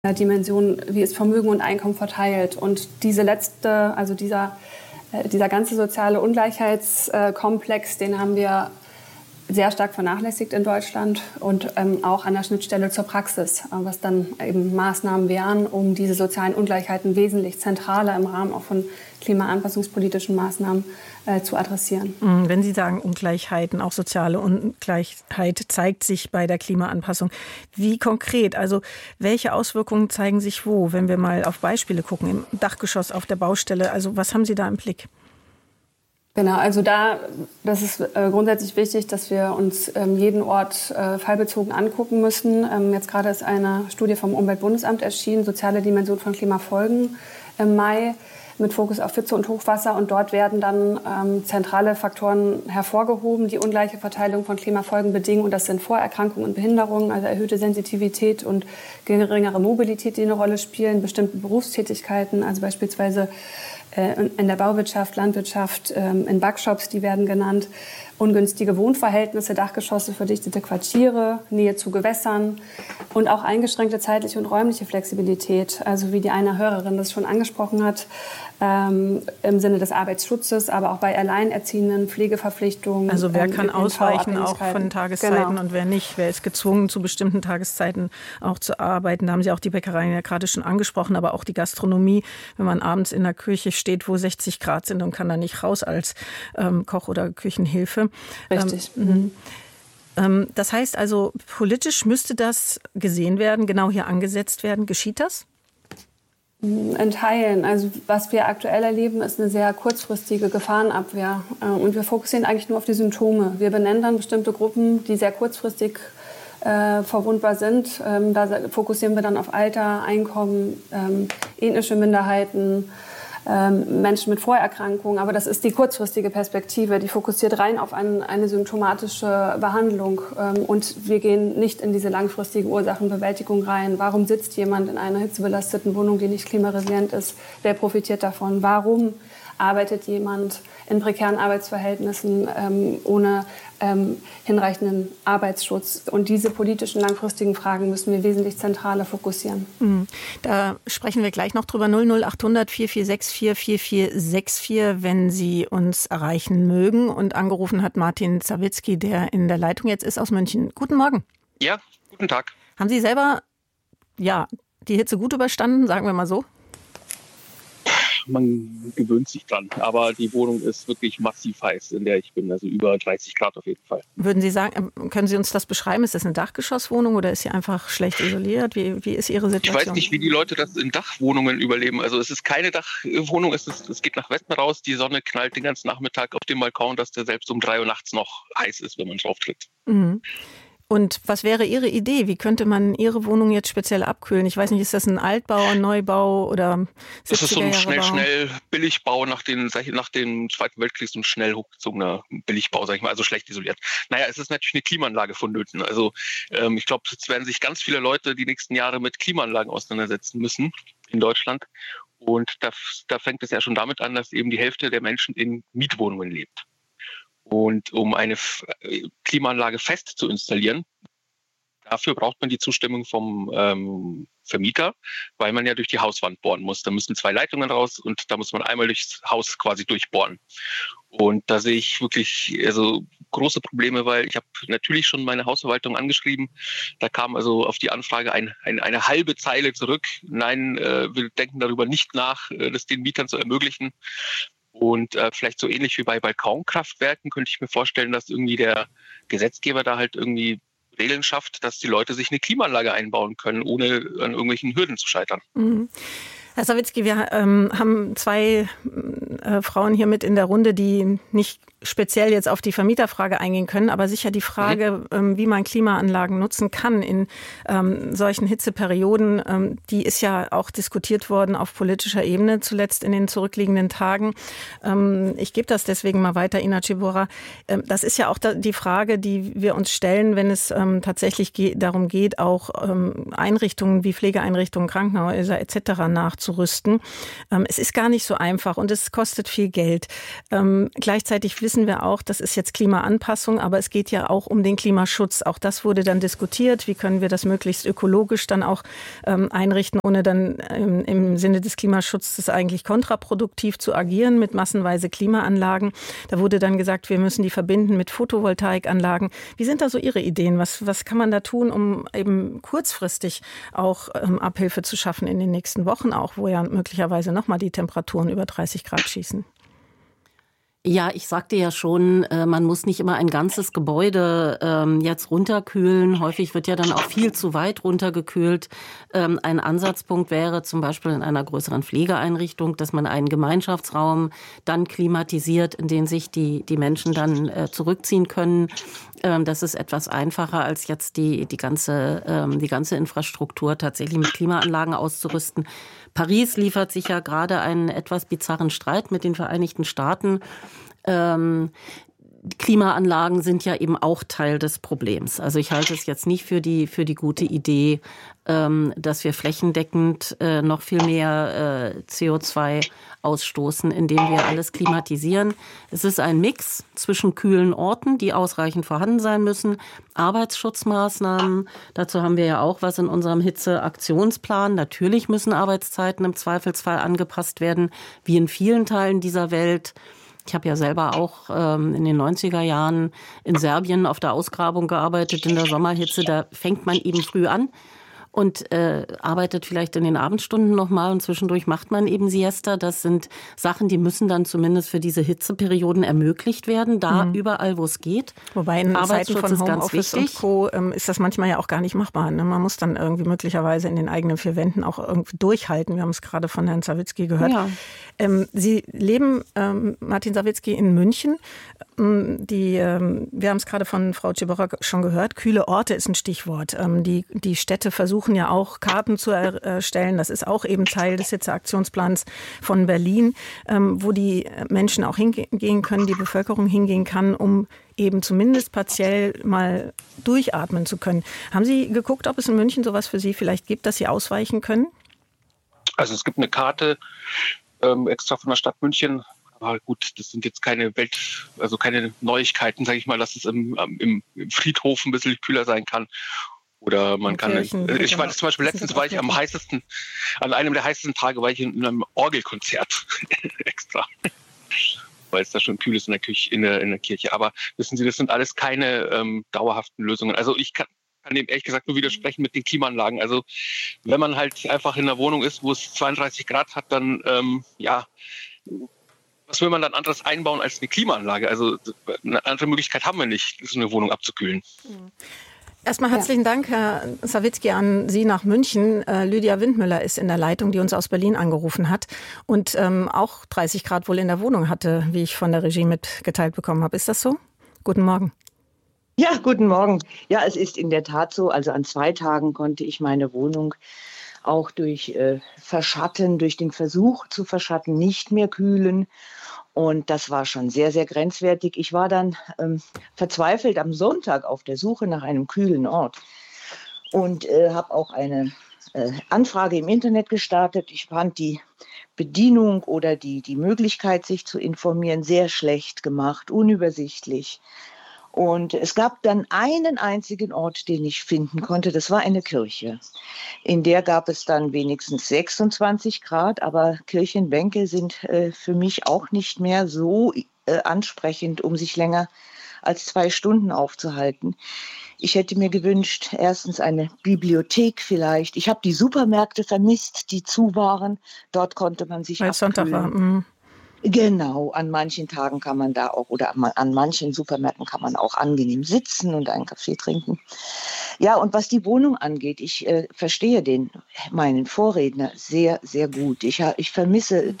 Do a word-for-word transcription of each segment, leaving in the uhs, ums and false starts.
Dimension, wie ist Vermögen und Einkommen verteilt. Und diese letzte, also dieser, dieser ganze soziale Ungleichheitskomplex, den haben wir sehr stark vernachlässigt in Deutschland und ähm, auch an der Schnittstelle zur Praxis, was dann eben Maßnahmen wären, um diese sozialen Ungleichheiten wesentlich zentraler im Rahmen auch von klimaanpassungspolitischen Maßnahmen äh, zu adressieren. Wenn Sie sagen Ungleichheiten, auch soziale Ungleichheit zeigt sich bei der Klimaanpassung. Wie konkret? Also welche Auswirkungen zeigen sich wo, wenn wir mal auf Beispiele gucken, im Dachgeschoss, auf der Baustelle? Also was haben Sie da im Blick? Genau, also da, das ist äh, grundsätzlich wichtig, dass wir uns ähm, jeden Ort äh, fallbezogen angucken müssen. Ähm, jetzt gerade ist eine Studie vom Umweltbundesamt erschienen, soziale Dimension von Klimafolgen im Mai, mit Fokus auf Hitze und Hochwasser. Und dort werden dann ähm, zentrale Faktoren hervorgehoben, die ungleiche Verteilung von Klimafolgen bedingen. Und das sind Vorerkrankungen und Behinderungen, also erhöhte Sensitivität und geringere Mobilität, die eine Rolle spielen, bestimmte Berufstätigkeiten, also beispielsweise in der Bauwirtschaft, Landwirtschaft, in Backshops, die werden genannt, ungünstige Wohnverhältnisse, Dachgeschosse, verdichtete Quartiere, Nähe zu Gewässern und auch eingeschränkte zeitliche und räumliche Flexibilität, also wie die eine Hörerin das schon angesprochen hat, ähm, im Sinne des Arbeitsschutzes, aber auch bei Alleinerziehenden, Pflegeverpflichtungen. Also wer ähm, kann ausweichen auch von Tageszeiten, genau. Und wer nicht? Wer ist gezwungen, zu bestimmten Tageszeiten auch zu arbeiten? Da haben Sie auch die Bäckereien ja gerade schon angesprochen, aber auch die Gastronomie, wenn man abends in der Küche steht, wo sechzig Grad sind und kann da nicht raus als ähm, Koch oder Küchenhilfe. Richtig. Ähm, ähm, das heißt also, politisch müsste das gesehen werden, genau hier angesetzt werden. Geschieht das? In Teilen. Also was wir aktuell erleben, ist eine sehr kurzfristige Gefahrenabwehr. Und wir fokussieren eigentlich nur auf die Symptome. Wir benennen dann bestimmte Gruppen, die sehr kurzfristig äh, verwundbar sind. Ähm, da fokussieren wir dann auf Alter, Einkommen, ähm, ethnische Minderheiten, ähm, Menschen mit Vorerkrankungen. Aber das ist die kurzfristige Perspektive. Die fokussiert rein auf ein, eine symptomatische Behandlung. Ähm, und wir gehen nicht in diese langfristige Ursachenbewältigung rein. Warum sitzt jemand in einer hitzebelasteten Wohnung, die nicht klimaresilient ist? Wer profitiert davon? Warum arbeitet jemand in prekären Arbeitsverhältnissen ähm, ohne ähm, hinreichenden Arbeitsschutz? Und diese politischen langfristigen Fragen müssen wir wesentlich zentraler fokussieren. Da sprechen wir gleich noch drüber. null null achthundert vier vier sechs vier vier vier sechs vier, wenn Sie uns erreichen mögen. Und angerufen hat Martin Zawicki, der in der Leitung jetzt ist aus München. Guten Morgen. Ja, guten Tag. Haben Sie selber ja, die Hitze gut überstanden, sagen wir mal so? Man gewöhnt sich dran, aber die Wohnung ist wirklich massiv heiß, in der ich bin, also über dreißig Grad auf jeden Fall. Würden Sie sagen, können Sie uns das beschreiben? Ist das eine Dachgeschosswohnung oder ist sie einfach schlecht isoliert? Wie, wie ist Ihre Situation? Ich weiß nicht, wie die Leute das in Dachwohnungen überleben. Also es ist keine Dachwohnung, es, ist, es geht nach Westen raus, die Sonne knallt den ganzen Nachmittag auf dem Balkon, dass der selbst um drei Uhr nachts noch heiß ist, wenn man drauf tritt. Mhm. Und was wäre Ihre Idee? Wie könnte man Ihre Wohnung jetzt speziell abkühlen? Ich weiß nicht, ist das ein Altbau, ein Neubau oder Das ist so ein schnell, schnell Billigbau nach, den, nach dem Zweiten Weltkrieg, so ein schnell hochgezogener Billigbau, sag ich mal, also schlecht isoliert. Naja, es ist natürlich eine Klimaanlage vonnöten. Also ähm, ich glaube, jetzt werden sich ganz viele Leute die nächsten Jahre mit Klimaanlagen auseinandersetzen müssen in Deutschland. Und da, da fängt es ja schon damit an, dass eben die Hälfte der Menschen in Mietwohnungen lebt. Und um eine Klimaanlage fest zu installieren, dafür braucht man die Zustimmung vom ähm, Vermieter, weil man ja durch die Hauswand bohren muss. Da müssen zwei Leitungen raus und da muss man einmal durchs Haus quasi durchbohren. Und da sehe ich wirklich also große Probleme, weil ich habe natürlich schon meine Hausverwaltung angeschrieben. Da kam also auf die Anfrage ein, ein, eine halbe Zeile zurück. Nein, äh, wir denken darüber nicht nach, das den Mietern zu ermöglichen. Und äh, vielleicht so ähnlich wie bei Balkonkraftwerken könnte ich mir vorstellen, dass irgendwie der Gesetzgeber da halt irgendwie Regeln schafft, dass die Leute sich eine Klimaanlage einbauen können, ohne an irgendwelchen Hürden zu scheitern. Mhm. Herr Zawicki, wir ähm, haben zwei äh, Frauen hier mit in der Runde, die nicht speziell jetzt auf die Vermieterfrage eingehen können, aber sicher die Frage, mhm. ähm, wie man Klimaanlagen nutzen kann in ähm, solchen Hitzeperioden, ähm, die ist ja auch diskutiert worden auf politischer Ebene, zuletzt in den zurückliegenden Tagen. Ähm, ich gebe das deswegen mal weiter, Ina Ciborra. Ähm, das ist ja auch da die Frage, die wir uns stellen, wenn es ähm, tatsächlich ge- darum geht, auch ähm, Einrichtungen wie Pflegeeinrichtungen, Krankenhäuser et cetera nachzudenken. aufzurüsten. Ähm, es ist gar nicht so einfach und es kostet viel Geld. Ähm, gleichzeitig wissen wir auch, das ist jetzt Klimaanpassung, aber es geht ja auch um den Klimaschutz. Auch das wurde dann diskutiert. Wie können wir das möglichst ökologisch dann auch ähm, einrichten, ohne dann ähm, im Sinne des Klimaschutzes eigentlich kontraproduktiv zu agieren mit massenweise Klimaanlagen. Da wurde dann gesagt, wir müssen die verbinden mit Photovoltaikanlagen. Wie sind da so Ihre Ideen? Was, was kann man da tun, um eben kurzfristig auch ähm, Abhilfe zu schaffen in den nächsten Wochen auch, wo ja möglicherweise nochmal die Temperaturen über dreißig Grad schießen? Ja, ich sagte ja schon, man muss nicht immer ein ganzes Gebäude ähm, jetzt runterkühlen. Häufig wird ja dann auch viel zu weit runtergekühlt. Ähm, ein Ansatzpunkt wäre zum Beispiel in einer größeren Pflegeeinrichtung, dass man einen Gemeinschaftsraum dann klimatisiert, in den sich die, die Menschen dann äh, zurückziehen können. Ähm, das ist etwas einfacher, als jetzt die, die, ganze, ähm, die ganze Infrastruktur tatsächlich mit Klimaanlagen auszurüsten. Paris liefert sich ja gerade einen etwas bizarren Streit mit den Vereinigten Staaten. Ähm, Klimaanlagen sind ja eben auch Teil des Problems. Also ich halte es jetzt nicht für die, für die gute Idee, ähm, dass wir flächendeckend äh, noch viel mehr äh, C O zwei ausstoßen, indem wir alles klimatisieren. Es ist ein Mix zwischen kühlen Orten, die ausreichend vorhanden sein müssen, Arbeitsschutzmaßnahmen. Dazu haben wir ja auch was in unserem Hitzeaktionsplan. Natürlich müssen Arbeitszeiten im Zweifelsfall angepasst werden, wie in vielen Teilen dieser Welt. Ich habe ja selber auch ähm, in den neunziger Jahren in Serbien auf der Ausgrabung gearbeitet, in der Sommerhitze. Da fängt man eben früh an und äh, arbeitet vielleicht in den Abendstunden nochmal und zwischendurch macht man eben Siesta. Das sind Sachen, die müssen dann zumindest für diese Hitzeperioden ermöglicht werden, da mhm. überall, wo es geht. Wobei in Zeiten von Homeoffice und Co. Ähm, ist das manchmal ja auch gar nicht machbar. Ne? Man muss dann irgendwie möglicherweise in den eigenen vier Wänden auch irgendwie durchhalten. Wir haben es gerade von Herrn Sawicki gehört. Ja. Ähm, Sie leben, ähm, Martin Sawicki, in München. Ähm, die, ähm, wir haben es gerade von Frau Ciborra schon gehört. Kühle Orte ist ein Stichwort. Ähm, die, die Städte versuchen ja auch Karten zu erstellen. Das ist auch eben Teil des Hitzeaktionsplans von Berlin, ähm, wo die Menschen auch hingehen können, die Bevölkerung hingehen kann, um eben zumindest partiell mal durchatmen zu können. Haben Sie geguckt, ob es in München sowas für Sie vielleicht gibt, dass Sie ausweichen können? Also es gibt eine Karte ähm, extra von der Stadt München. Aber gut, das sind jetzt keine Welt, also keine Neuigkeiten, sage ich mal, dass es im, im, im Friedhof ein bisschen kühler sein kann. Oder man kann, Kirchen, ich war zum Beispiel letztens war ich am heißesten, an einem der heißesten Tage war ich in einem Orgelkonzert extra, weil es da schon kühl ist in der Küche, in der, in der Kirche. Aber wissen Sie, das sind alles keine ähm, dauerhaften Lösungen. Also ich kann, kann dem ehrlich gesagt nur widersprechen mit den Klimaanlagen. Also wenn man halt einfach in einer Wohnung ist, wo es zweiunddreißig Grad hat, dann ähm, ja, was will man dann anderes einbauen als eine Klimaanlage? Also eine andere Möglichkeit haben wir nicht, so eine Wohnung abzukühlen. Mhm. Erstmal herzlichen Dank, Herr Sawicki, an Sie nach München. Äh, Lydia Windmüller ist in der Leitung, die uns aus Berlin angerufen hat und ähm, auch dreißig Grad wohl in der Wohnung hatte, wie ich von der Regie mitgeteilt bekommen habe. Ist das so? Guten Morgen. Ja, guten Morgen. Ja, es ist in der Tat so. Also an zwei Tagen konnte ich meine Wohnung auch durch äh, Verschatten, durch den Versuch zu verschatten, nicht mehr kühlen. Und das war schon sehr, sehr grenzwertig. Ich war dann ähm, verzweifelt am Sonntag auf der Suche nach einem kühlen Ort und äh, habe auch eine äh, Anfrage im Internet gestartet. Ich fand die Bedienung oder die, die Möglichkeit, sich zu informieren, sehr schlecht gemacht, unübersichtlich. Und es gab dann einen einzigen Ort, den ich finden konnte. Das war eine Kirche. In der gab es dann wenigstens sechsundzwanzig Grad, aber Kirchenbänke sind äh, für mich auch nicht mehr so äh, ansprechend, um sich länger als zwei Stunden aufzuhalten. Ich hätte mir gewünscht, erstens eine Bibliothek vielleicht. Ich habe die Supermärkte vermisst, die zu waren. Dort konnte man sich Weil Sonntag war. Mm. Genau, an manchen Tagen kann man da auch, oder an manchen Supermärkten kann man auch angenehm sitzen und einen Kaffee trinken. Ja, und was die Wohnung angeht, ich äh, verstehe den, meinen Vorredner sehr, sehr gut. Ich, ich vermisse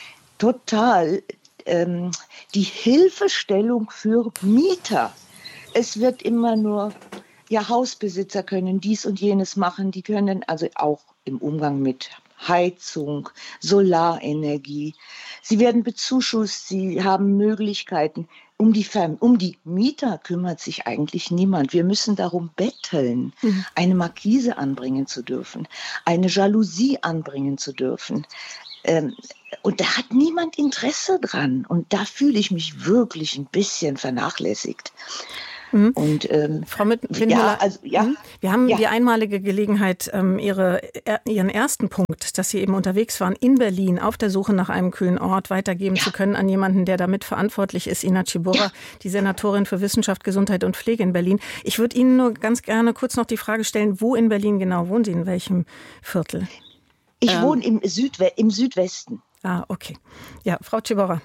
total ähm, die Hilfestellung für Mieter. Es wird immer nur, ja, Hausbesitzer können dies und jenes machen, die können also auch im Umgang mit Heizung, Solarenergie. Sie werden bezuschusst, sie haben Möglichkeiten. Um die, Verm- um die Mieter kümmert sich eigentlich niemand. Wir müssen darum betteln, mhm. eine Markise anbringen zu dürfen, eine Jalousie anbringen zu dürfen. Ähm, und da hat niemand Interesse dran. Und da fühle ich mich wirklich ein bisschen vernachlässigt. Mhm. Und, ähm, Frau Windmüller, ja, also, ja, wir haben ja. die einmalige Gelegenheit, ähm, ihre, er, Ihren ersten Punkt, dass Sie eben unterwegs waren in Berlin auf der Suche nach einem kühlen Ort, weitergeben ja. zu können an jemanden, der damit verantwortlich ist, Ina Ciborra, ja. die Senatorin für Wissenschaft, Gesundheit und Pflege in Berlin. Ich würde Ihnen nur ganz gerne kurz noch die Frage stellen, wo in Berlin genau wohnen Sie, in welchem Viertel? Ich ähm, wohne im, Südwe- im Südwesten. Ah, okay. Ja, Frau Ciborra.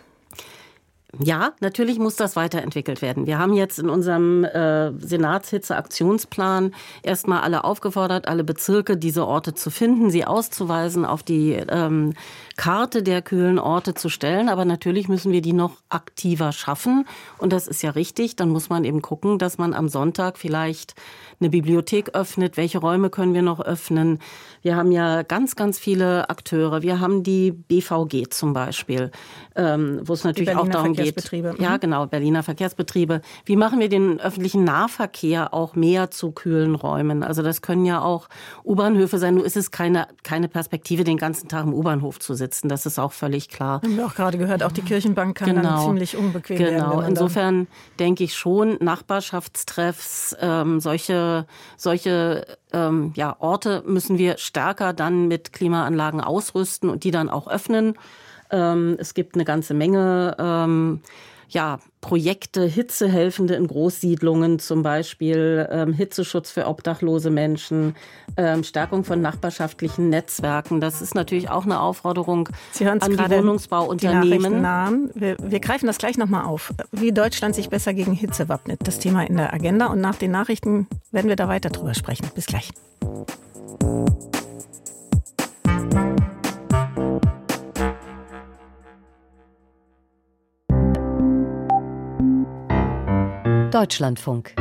Ja, natürlich muss das weiterentwickelt werden. Wir haben jetzt in unserem äh, Senatshitze-Aktionsplan erstmal alle aufgefordert, alle Bezirke, diese Orte zu finden, sie auszuweisen, auf die ähm, Karte der kühlen Orte zu stellen. Aber natürlich müssen wir die noch aktiver schaffen. Und das ist ja richtig. Dann muss man eben gucken, dass man am Sonntag vielleicht eine Bibliothek öffnet. Welche Räume können wir noch öffnen? Wir haben ja ganz, ganz viele Akteure. Wir haben die B V G zum Beispiel, ähm, wo es natürlich auch darum geht. Verkehrsbetriebe. Ja, genau, Berliner Verkehrsbetriebe. Wie machen wir den öffentlichen Nahverkehr auch mehr zu kühlen Räumen? Also das können ja auch U-Bahnhöfe sein. Nur ist es keine, keine Perspektive, den ganzen Tag im U-Bahnhof zu sitzen. Das ist auch völlig klar. Haben wir auch gerade gehört, auch die Kirchenbank kann genau. dann ziemlich unbequem genau. werden. Genau, insofern denke ich schon, Nachbarschaftstreffs, ähm, solche, solche ähm, ja, Orte müssen wir stärker dann mit Klimaanlagen ausrüsten und die dann auch öffnen. Ähm, es gibt eine ganze Menge ähm, ja, Projekte, Hitzehelfende in Großsiedlungen zum Beispiel, ähm, Hitzeschutz für obdachlose Menschen, ähm, Stärkung von nachbarschaftlichen Netzwerken. Das ist natürlich auch eine Aufforderung Sie hören an die Wohnungsbauunternehmen. Die Namen. Wir, wir greifen das gleich nochmal auf, wie Deutschland sich besser gegen Hitze wappnet. Das Thema in der Agenda. Und nach den Nachrichten werden wir da weiter drüber sprechen. Bis gleich. Deutschlandfunk.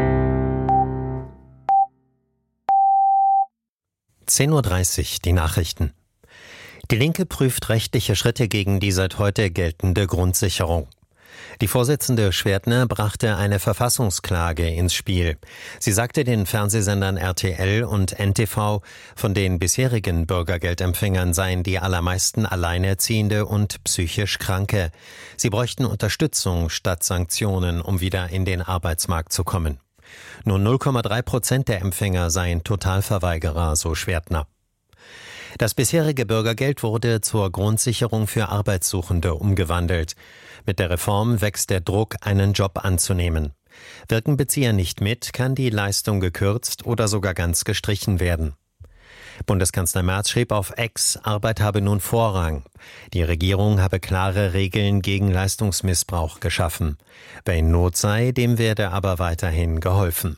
zehn Uhr dreißig, die Nachrichten. Die Linke prüft rechtliche Schritte gegen die seit heute geltende Grundsicherung. Die Vorsitzende Schwertner brachte eine Verfassungsklage ins Spiel. Sie sagte den Fernsehsendern R T L und N T V, von den bisherigen Bürgergeldempfängern seien die allermeisten Alleinerziehende und psychisch Kranke. Sie bräuchten Unterstützung statt Sanktionen, um wieder in den Arbeitsmarkt zu kommen. Nur null Komma drei Prozent der Empfänger seien Totalverweigerer, so Schwertner. Das bisherige Bürgergeld wurde zur Grundsicherung für Arbeitssuchende umgewandelt. Mit der Reform wächst der Druck, einen Job anzunehmen. Wirken Bezieher nicht mit, kann die Leistung gekürzt oder sogar ganz gestrichen werden. Bundeskanzler Merz schrieb auf X, Arbeit habe nun Vorrang. Die Regierung habe klare Regeln gegen Leistungsmissbrauch geschaffen. Wer in Not sei, dem werde aber weiterhin geholfen.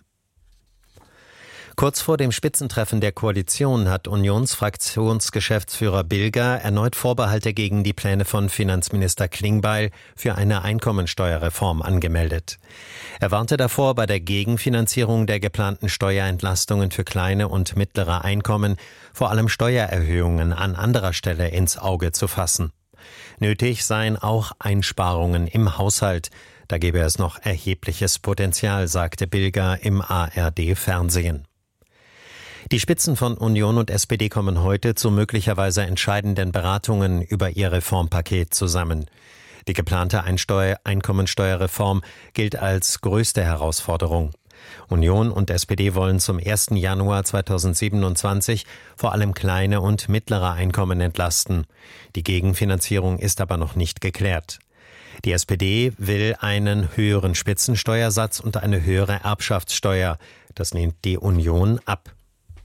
Kurz vor dem Spitzentreffen der Koalition hat Unionsfraktionsgeschäftsführer Bilger erneut Vorbehalte gegen die Pläne von Finanzminister Klingbeil für eine Einkommensteuerreform angemeldet. Er warnte davor, bei der Gegenfinanzierung der geplanten Steuerentlastungen für kleine und mittlere Einkommen vor allem Steuererhöhungen an anderer Stelle ins Auge zu fassen. Nötig seien auch Einsparungen im Haushalt. Da gebe es noch erhebliches Potenzial, sagte Bilger im A R D-Fernsehen. Die Spitzen von Union und S P D kommen heute zu möglicherweise entscheidenden Beratungen über ihr Reformpaket zusammen. Die geplante Einsteu- Einkommensteuerreform gilt als größte Herausforderung. Union und S P D wollen zum ersten Januar zweitausendsiebenundzwanzig vor allem kleine und mittlere Einkommen entlasten. Die Gegenfinanzierung ist aber noch nicht geklärt. Die S P D will einen höheren Spitzensteuersatz und eine höhere Erbschaftssteuer. Das lehnt die Union ab.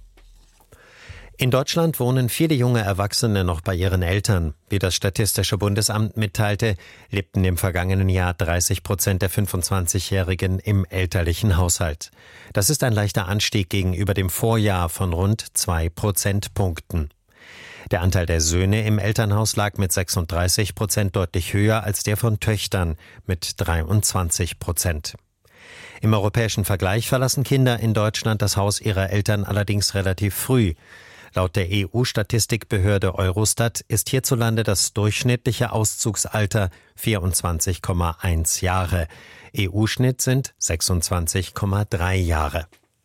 In Deutschland wohnen viele junge Erwachsene noch bei ihren Eltern. Wie das Statistische Bundesamt mitteilte, lebten im vergangenen Jahr dreißig Prozent der fünfundzwanzigjährigen im elterlichen Haushalt. Das ist ein leichter Anstieg gegenüber dem Vorjahr von rund zwei Prozentpunkten. Der Anteil der Söhne im Elternhaus lag mit sechsunddreißig Prozent deutlich höher als der von Töchtern mit dreiundzwanzig Prozent. Im europäischen Vergleich verlassen Kinder in Deutschland das Haus ihrer Eltern allerdings relativ früh. Laut der E U-Statistikbehörde Eurostat ist hierzulande das durchschnittliche Auszugsalter vierundzwanzig Komma eins Jahre. E U-Schnitt sind sechsundzwanzig Komma drei Jahre.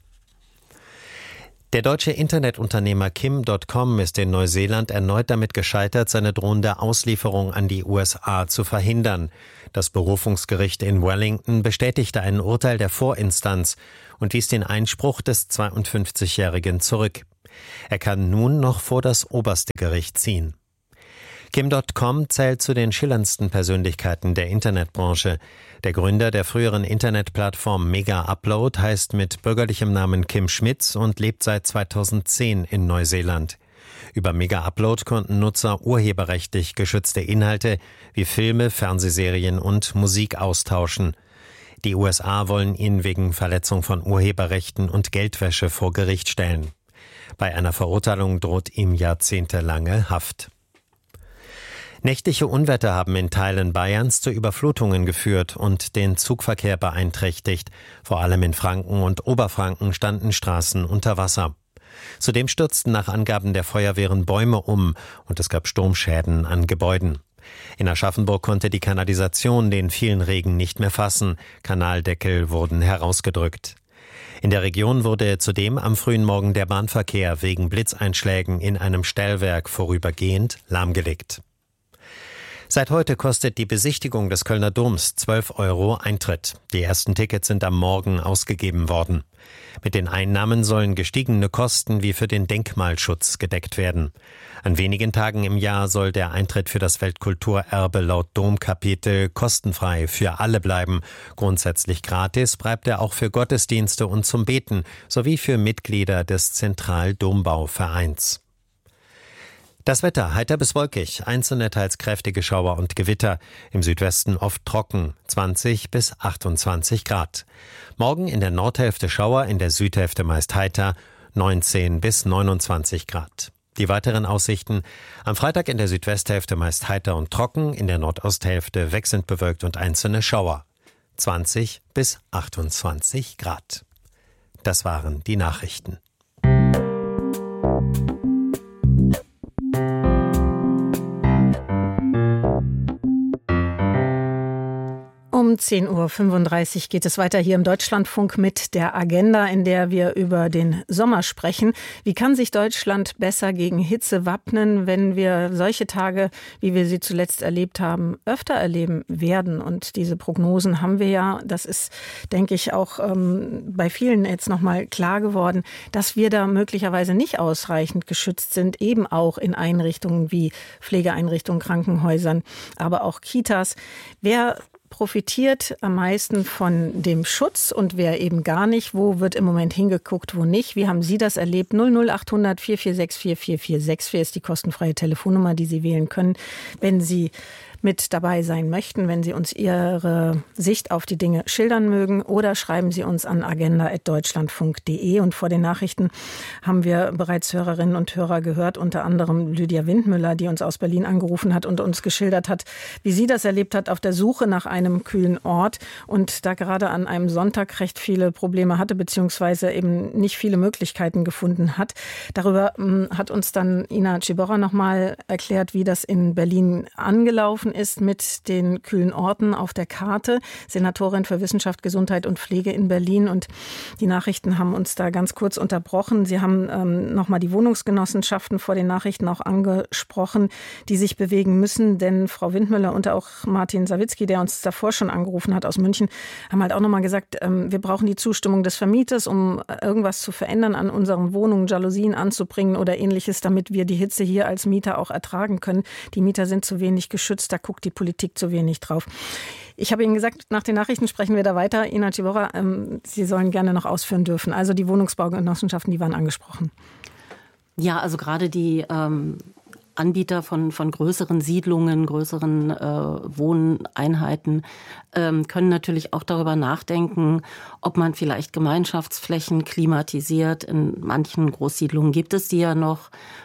Der deutsche Internetunternehmer Kim Punkt com ist in Neuseeland erneut damit gescheitert, seine drohende Auslieferung an die U S A zu verhindern. Das Berufungsgericht in Wellington bestätigte ein Urteil der Vorinstanz und wies den Einspruch des zweiundfünfzigjährigen zurück. Er kann nun noch vor das oberste Gericht ziehen. Kim Punkt com zählt zu den schillerndsten Persönlichkeiten der Internetbranche. Der Gründer der früheren Internetplattform Mega Upload heißt mit bürgerlichem Namen Kim Schmitz und lebt seit zweitausendzehn in Neuseeland. Über Mega Upload konnten Nutzer urheberrechtlich geschützte Inhalte wie Filme, Fernsehserien und Musik austauschen. Die U S A wollen ihn wegen Verletzung von Urheberrechten und Geldwäsche vor Gericht stellen. Bei einer Verurteilung droht ihm jahrzehntelange Haft. Nächtliche Unwetter haben in Teilen Bayerns zu Überflutungen geführt und den Zugverkehr beeinträchtigt. Vor allem in Franken und Oberfranken standen Straßen unter Wasser. Zudem stürzten nach Angaben der Feuerwehren Bäume um und es gab Sturmschäden an Gebäuden. In Aschaffenburg konnte die Kanalisation den vielen Regen nicht mehr fassen. Kanaldeckel wurden herausgedrückt. In der Region wurde zudem am frühen Morgen der Bahnverkehr wegen Blitzeinschlägen in einem Stellwerk vorübergehend lahmgelegt. Seit heute kostet die Besichtigung des Kölner Doms zwölf Euro Eintritt. Die ersten Tickets sind am Morgen ausgegeben worden. Mit den Einnahmen sollen gestiegene Kosten wie für den Denkmalschutz gedeckt werden. An wenigen Tagen im Jahr soll der Eintritt für das Weltkulturerbe laut Domkapitel kostenfrei für alle bleiben. Grundsätzlich gratis bleibt er auch für Gottesdienste und zum Beten sowie für Mitglieder des Zentraldombauvereins. Das Wetter heiter bis wolkig, einzelne teils kräftige Schauer und Gewitter, im Südwesten oft trocken, zwanzig bis achtundzwanzig Grad. Morgen in der Nordhälfte Schauer, in der Südhälfte meist heiter, neunzehn bis neunundzwanzig Grad. Die weiteren Aussichten: am Freitag in der Südwesthälfte meist heiter und trocken, in der Nordosthälfte wechselnd bewölkt und einzelne Schauer, zwanzig bis achtundzwanzig Grad. Das waren die Nachrichten. Um zehn Uhr fünfunddreißig geht es weiter hier im Deutschlandfunk mit der Agenda, in der wir über den Sommer sprechen. Wie kann sich Deutschland besser gegen Hitze wappnen, wenn wir solche Tage, wie wir sie zuletzt erlebt haben, öfter erleben werden? Und diese Prognosen haben wir ja. Das ist, denke ich, auch ähm, bei vielen jetzt nochmal klar geworden, dass wir da möglicherweise nicht ausreichend geschützt sind, eben auch in Einrichtungen wie Pflegeeinrichtungen, Krankenhäusern, aber auch Kitas. Wer profitiert am meisten von dem Schutz und wer eben gar nicht? Wo wird im Moment hingeguckt, wo nicht? Wie haben Sie das erlebt? null null achthundert vier vier sechs vier vier vier sechs vier ist die kostenfreie Telefonnummer, die Sie wählen können, wenn Sie mit dabei sein möchten, wenn Sie uns Ihre Sicht auf die Dinge schildern mögen, oder schreiben Sie uns an agenda at deutschlandfunk punkt de. Und vor den Nachrichten haben wir bereits Hörerinnen und Hörer gehört, unter anderem Lydia Windmüller, die uns aus Berlin angerufen hat und uns geschildert hat, wie sie das erlebt hat auf der Suche nach einem kühlen Ort und da gerade an einem Sonntag recht viele Probleme hatte, beziehungsweise eben nicht viele Möglichkeiten gefunden hat. Darüber mh, hat uns dann Ina Ciborra nochmal erklärt, wie das in Berlin angelaufen ist mit den kühlen Orten auf der Karte. Senatorin für Wissenschaft, Gesundheit und Pflege in Berlin. Und die Nachrichten haben uns da ganz kurz unterbrochen. Sie haben ähm, nochmal die Wohnungsgenossenschaften vor den Nachrichten auch angesprochen, die sich bewegen müssen. Denn Frau Windmüller und auch Martin Sawicki, der uns davor schon angerufen hat aus München, haben halt auch nochmal gesagt, ähm, wir brauchen die Zustimmung des Vermieters, um irgendwas zu verändern an unseren Wohnungen, Jalousien anzubringen oder ähnliches, damit wir die Hitze hier als Mieter auch ertragen können. Die Mieter sind zu wenig geschützt, da guckt die Politik zu wenig drauf. Ich habe Ihnen gesagt, nach den Nachrichten sprechen wir da weiter. Ina Ciborra, ähm, Sie sollen gerne noch ausführen dürfen. Also die Wohnungsbaugenossenschaften, die waren angesprochen. Ja, also gerade die ähm, Anbieter von, von größeren Siedlungen, größeren äh, Wohneinheiten ähm, können natürlich auch darüber nachdenken, ob man vielleicht Gemeinschaftsflächen klimatisiert. In manchen Großsiedlungen gibt es die ja noch.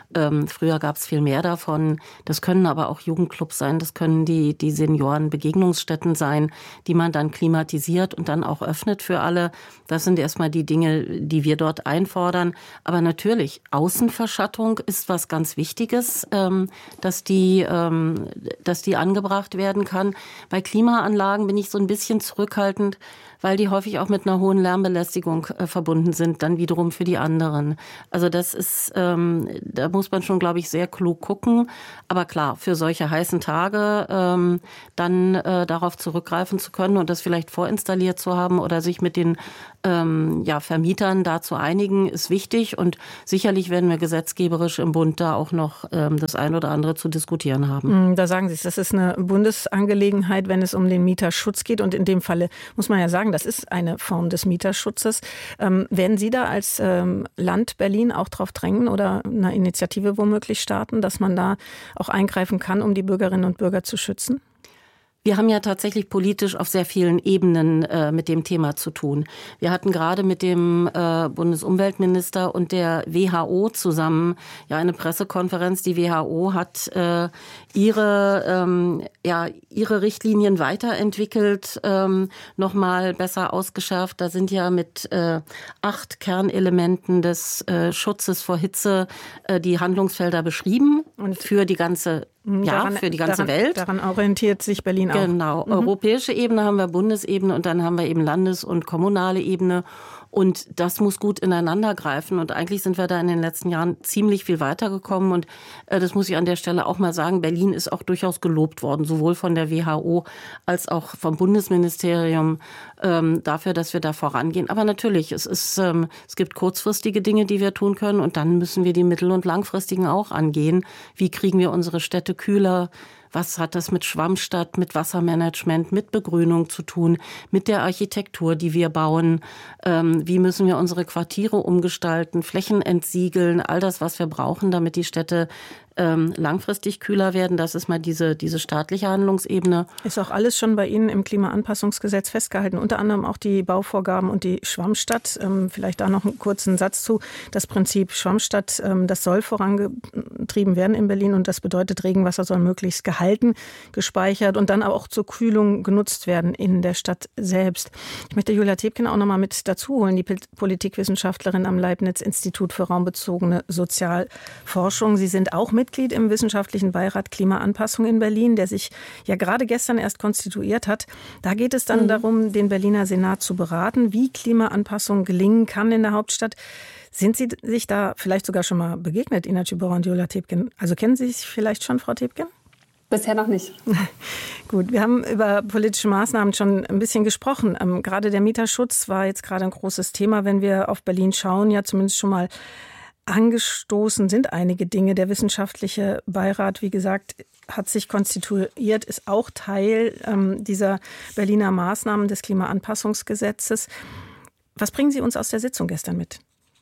Ähm, früher gab es viel mehr davon. Das können aber auch Jugendclubs sein, das können die, die Seniorenbegegnungsstätten sein, die man dann klimatisiert und dann auch öffnet für alle. Das sind erstmal die Dinge, die wir dort einfordern. Aber natürlich, Außenverschattung ist was ganz Wichtiges, ähm, dass die, ähm, dass die angebracht werden kann. Bei Klimaanlagen bin ich so ein bisschen zurückhaltend, weil die häufig auch mit einer hohen Lärmbelästigung äh, verbunden sind, dann wiederum für die anderen. Also das ist, ähm, da muss man schon, glaube ich, sehr klug gucken. Aber klar, für solche heißen Tage ähm, dann äh, darauf zurückgreifen zu können und das vielleicht vorinstalliert zu haben oder sich mit den ähm, ja, Vermietern da zu einigen, ist wichtig. Und sicherlich werden wir gesetzgeberisch im Bund da auch noch ähm, das ein oder andere zu diskutieren haben. Da sagen Sie es, das ist eine Bundesangelegenheit, wenn es um den Mieterschutz geht. Und in dem Falle muss man ja sagen, das ist eine Form des Mieterschutzes. Ähm, werden Sie da als ähm, Land Berlin auch drauf drängen oder eine Initiative womöglich starten, dass man da auch eingreifen kann, um die Bürgerinnen und Bürger zu schützen? Wir haben ja tatsächlich politisch auf sehr vielen Ebenen äh, mit dem Thema zu tun. Wir hatten gerade mit dem äh, Bundesumweltminister und der W H O zusammen ja eine Pressekonferenz. Die W H O hat äh, ihre ähm, ja ihre Richtlinien weiterentwickelt, ähm, nochmal besser ausgeschärft. Da sind ja mit äh, acht Kernelementen des äh, Schutzes vor Hitze äh, die Handlungsfelder beschrieben und für die ganze Ja, daran, für die ganze daran, Welt. Daran orientiert sich Berlin auch. Genau. Mhm. Europäische Ebene haben wir, Bundesebene und dann haben wir eben Landes- und kommunale Ebene. Und das muss gut ineinander greifen. Und eigentlich sind wir da in den letzten Jahren ziemlich viel weitergekommen. Und äh, das muss ich an der Stelle auch mal sagen. Berlin ist auch durchaus gelobt worden, sowohl von der W H O als auch vom Bundesministerium ähm, dafür, dass wir da vorangehen. Aber natürlich, es ist, ähm, es gibt kurzfristige Dinge, die wir tun können. Und dann müssen wir die mittel- und langfristigen auch angehen. Wie kriegen wir unsere Städte kühler? Was hat das mit Schwammstadt, mit Wassermanagement, mit Begrünung zu tun, mit der Architektur, die wir bauen? Ähm, wie müssen wir unsere Quartiere umgestalten, Flächen entsiegeln, all das, was wir brauchen, damit die Städte ähm, langfristig kühler werden? Das ist mal diese, diese staatliche Handlungsebene. Ist auch alles schon bei Ihnen im Klimaanpassungsgesetz festgehalten, unter anderem auch die Bauvorgaben und die Schwammstadt. Ähm, vielleicht da noch einen kurzen Satz zu. Das Prinzip Schwammstadt, ähm, das soll vorangetrieben werden in Berlin und das bedeutet, Regenwasser soll möglichst gehalten, gespeichert und dann aber auch zur Kühlung genutzt werden in der Stadt selbst. Ich möchte Julia Tebken auch noch mal mit dazu holen, die Politikwissenschaftlerin am Leibniz-Institut für raumbezogene Sozialforschung. Sie sind auch Mitglied im wissenschaftlichen Beirat Klimaanpassung in Berlin, der sich ja gerade gestern erst konstituiert hat. Da geht es dann mhm. darum, den Berliner Senat zu beraten, wie Klimaanpassung gelingen kann in der Hauptstadt. Sind Sie sich da vielleicht sogar schon mal begegnet, Ina Tschibora und Julia Tebken? Also kennen Sie sich vielleicht schon, Frau Tebken? Bisher noch nicht. Gut, wir haben über politische Maßnahmen schon ein bisschen gesprochen. Ähm, gerade der Mieterschutz war jetzt gerade ein großes Thema, wenn wir auf Berlin schauen, ja zumindest schon mal angestoßen sind einige Dinge. Der wissenschaftliche Beirat, wie gesagt, hat sich konstituiert, ist auch Teil ähm, dieser Berliner Maßnahmen des Klimaanpassungsgesetzes. Was bringen Sie uns aus der Sitzung gestern mit?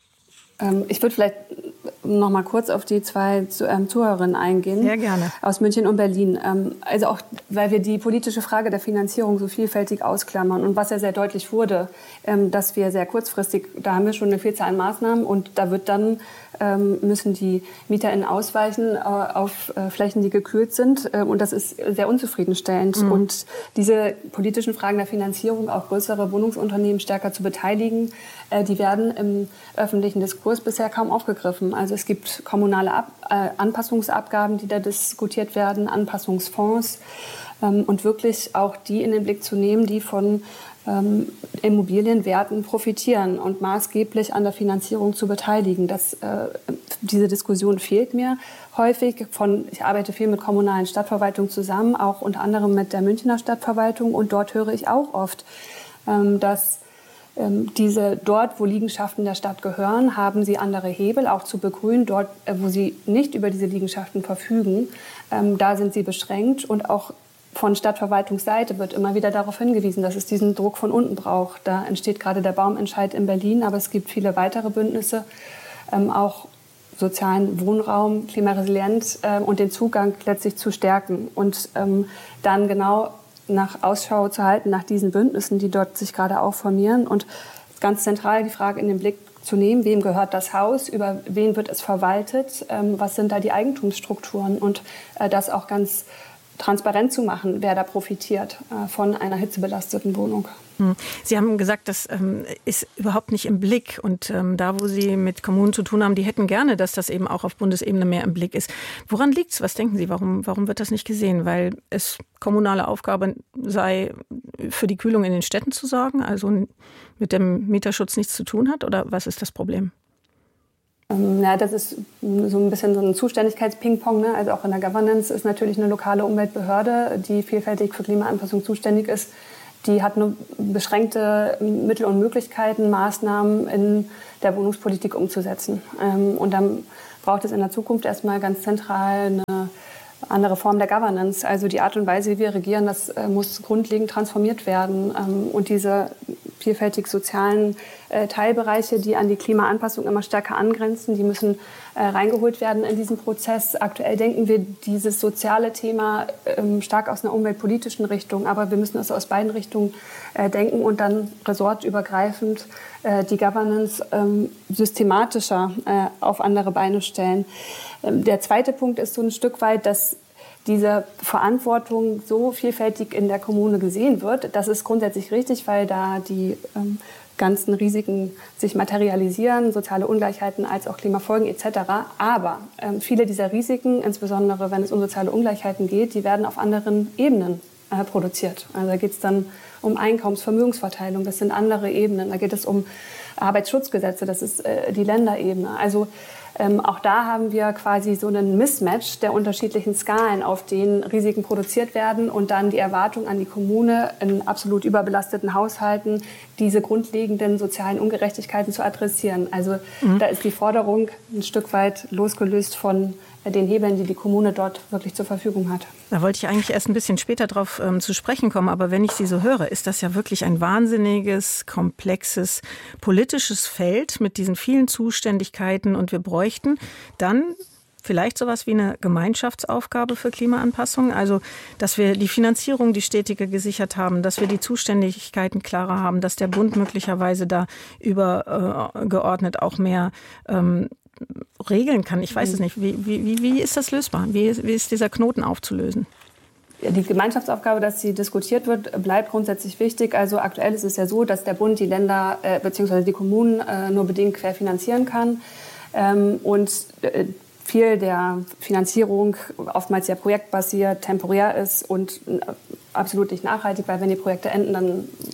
Ähm, ich würde vielleicht noch mal kurz auf die zwei ähm, Zuhörerinnen eingehen. Sehr gerne. Aus München und Berlin. Ähm, also auch, weil wir die politische Frage der Finanzierung so vielfältig ausklammern und was ja sehr deutlich wurde, ähm, dass wir sehr kurzfristig, da haben wir schon eine Vielzahl an Maßnahmen und da wird dann ähm, müssen die MieterInnen ausweichen äh, auf äh, Flächen, die gekühlt sind äh, und das ist sehr unzufriedenstellend. Mhm. Und diese politischen Fragen der Finanzierung, auch größere Wohnungsunternehmen stärker zu beteiligen, äh, die werden im öffentlichen Diskurs bisher kaum aufgegriffen. Also es gibt kommunale Ab- äh, Anpassungsabgaben, die da diskutiert werden, Anpassungsfonds ähm, und wirklich auch die in den Blick zu nehmen, die von ähm, Immobilienwerten profitieren und maßgeblich an der Finanzierung zu beteiligen. Das, äh, diese Diskussion fehlt mir häufig. Von, ich arbeite viel mit kommunalen Stadtverwaltungen zusammen, auch unter anderem mit der Münchner Stadtverwaltung und dort höre ich auch oft, ähm, dass diese dort, wo Liegenschaften der Stadt gehören, haben sie andere Hebel, auch zu begrünen. Dort, wo sie nicht über diese Liegenschaften verfügen, ähm, da sind sie beschränkt. Und auch von Stadtverwaltungsseite wird immer wieder darauf hingewiesen, dass es diesen Druck von unten braucht. Da entsteht gerade der Baumentscheid in Berlin, aber es gibt viele weitere Bündnisse, ähm, auch sozialen Wohnraum, klimaresilient äh, und den Zugang letztlich zu stärken. Und ähm, dann genau nach Ausschau zu halten nach diesen Bündnissen, die dort sich gerade auch formieren und ganz zentral die Frage in den Blick zu nehmen. Wem gehört das Haus? Über wen wird es verwaltet? Ähm, was sind da die Eigentumsstrukturen? Und äh, das auch ganz transparent zu machen, wer da profitiert äh, von einer hitzebelasteten Wohnung. Sie haben gesagt, das ähm, ist überhaupt nicht im Blick. Und ähm, da, wo Sie mit Kommunen zu tun haben, die hätten gerne, dass das eben auch auf Bundesebene mehr im Blick ist. Woran liegt es? Was denken Sie? Warum, warum wird das nicht gesehen? Weil es kommunale Aufgabe sei, für die Kühlung in den Städten zu sorgen, also mit dem Mieterschutz nichts zu tun hat? Oder was ist das Problem? Ähm, ja, das ist so ein bisschen so ein Zuständigkeits-Ping-Pong. Ne? Also auch in der Governance ist natürlich eine lokale Umweltbehörde, die vielfältig für Klimaanpassung zuständig ist. Die hat nur beschränkte Mittel und Möglichkeiten, Maßnahmen in der Wohnungspolitik umzusetzen. Und dann braucht es in der Zukunft erstmal ganz zentral eine andere Form der Governance. Also die Art und Weise, wie wir regieren, das muss grundlegend transformiert werden. Und diese vielfältig sozialen äh, Teilbereiche, die an die Klimaanpassung immer stärker angrenzen, die müssen äh, reingeholt werden in diesen Prozess. Aktuell denken wir dieses soziale Thema ähm, stark aus einer umweltpolitischen Richtung, aber wir müssen es aus beiden Richtungen äh, denken und dann ressortübergreifend äh, die Governance ähm, systematischer äh, auf andere Beine stellen. Ähm, der zweite Punkt ist so ein Stück weit, dass diese Verantwortung so vielfältig in der Kommune gesehen wird. Das ist grundsätzlich richtig, weil da die ähm, ganzen Risiken sich materialisieren, soziale Ungleichheiten als auch Klimafolgen et cetera. Aber ähm, viele dieser Risiken, insbesondere wenn es um soziale Ungleichheiten geht, die werden auf anderen Ebenen äh, produziert. Also da geht es dann um Einkommens-, Vermögensverteilung, das sind andere Ebenen. Da geht es um Arbeitsschutzgesetze, das ist äh, die Länderebene. Also Ähm, auch da haben wir quasi so einen Mismatch der unterschiedlichen Skalen, auf denen Risiken produziert werden und dann die Erwartung an die Kommune in absolut überbelasteten Haushalten, diese grundlegenden sozialen Ungerechtigkeiten zu adressieren. Also mhm. da ist die Forderung ein Stück weit losgelöst von den Hebeln, die die Kommune dort wirklich zur Verfügung hat. Da wollte ich eigentlich erst ein bisschen später drauf ähm, zu sprechen kommen. Aber wenn ich Sie so höre, ist das ja wirklich ein wahnsinniges, komplexes politisches Feld mit diesen vielen Zuständigkeiten. Und wir bräuchten dann vielleicht sowas wie eine Gemeinschaftsaufgabe für Klimaanpassung. Also, dass wir die Finanzierung, die stetige gesichert haben, dass wir die Zuständigkeiten klarer haben, dass der Bund möglicherweise da übergeordnet auch mehr ähm, regeln kann. Ich weiß es nicht. Wie, wie, wie ist das lösbar? Wie, wie ist dieser Knoten aufzulösen? Ja, die Gemeinschaftsaufgabe, dass sie diskutiert wird, bleibt grundsätzlich wichtig. Also aktuell ist es ja so, dass der Bund die Länder äh, bzw. die Kommunen äh, nur bedingt querfinanzieren kann. Ähm, und äh, viel der Finanzierung oftmals ja projektbasiert, temporär ist und äh, absolut nicht nachhaltig, weil wenn die Projekte enden, dann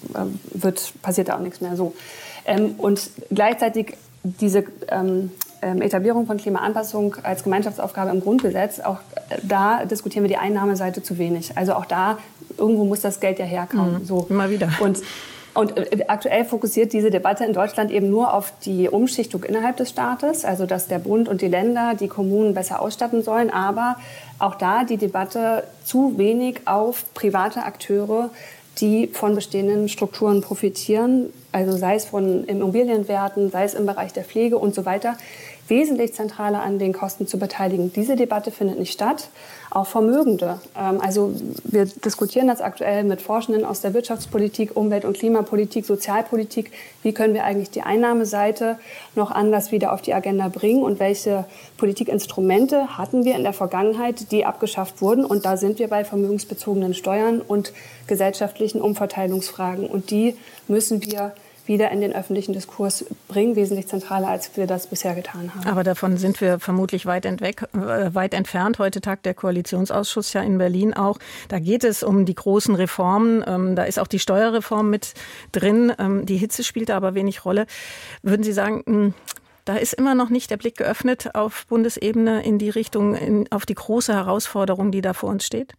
äh, wird, passiert da auch nichts mehr so. Ähm, und gleichzeitig diese ähm, Etablierung von Klimaanpassung als Gemeinschaftsaufgabe im Grundgesetz, auch da diskutieren wir die Einnahmeseite zu wenig. Also auch da, irgendwo muss das Geld ja herkommen. Mhm, so. Immer wieder. Und, und aktuell fokussiert diese Debatte in Deutschland eben nur auf die Umschichtung innerhalb des Staates, also dass der Bund und die Länder die Kommunen besser ausstatten sollen, aber auch da die Debatte zu wenig auf private Akteure, die von bestehenden Strukturen profitieren, also sei es von Immobilienwerten, sei es im Bereich der Pflege und so weiter, wesentlich zentraler an den Kosten zu beteiligen. Diese Debatte findet nicht statt. Auch Vermögende. Also wir diskutieren das aktuell mit Forschenden aus der Wirtschaftspolitik, Umwelt- und Klimapolitik, Sozialpolitik. Wie können wir eigentlich die Einnahmeseite noch anders wieder auf die Agenda bringen und welche Politikinstrumente hatten wir in der Vergangenheit, die abgeschafft wurden? Und da sind wir bei vermögensbezogenen Steuern und gesellschaftlichen Umverteilungsfragen. Und die müssen wir wieder in den öffentlichen Diskurs bringen, wesentlich zentraler, als wir das bisher getan haben. Aber davon sind wir vermutlich weit, entweg, äh, weit entfernt. Heute tagt der Koalitionsausschuss ja in Berlin auch. Da geht es um die großen Reformen. Ähm, da ist auch die Steuerreform mit drin. Ähm, die Hitze spielt da aber wenig Rolle. Würden Sie sagen, mh, da ist immer noch nicht der Blick geöffnet auf Bundesebene in die Richtung, in, auf die große Herausforderung, die da vor uns steht?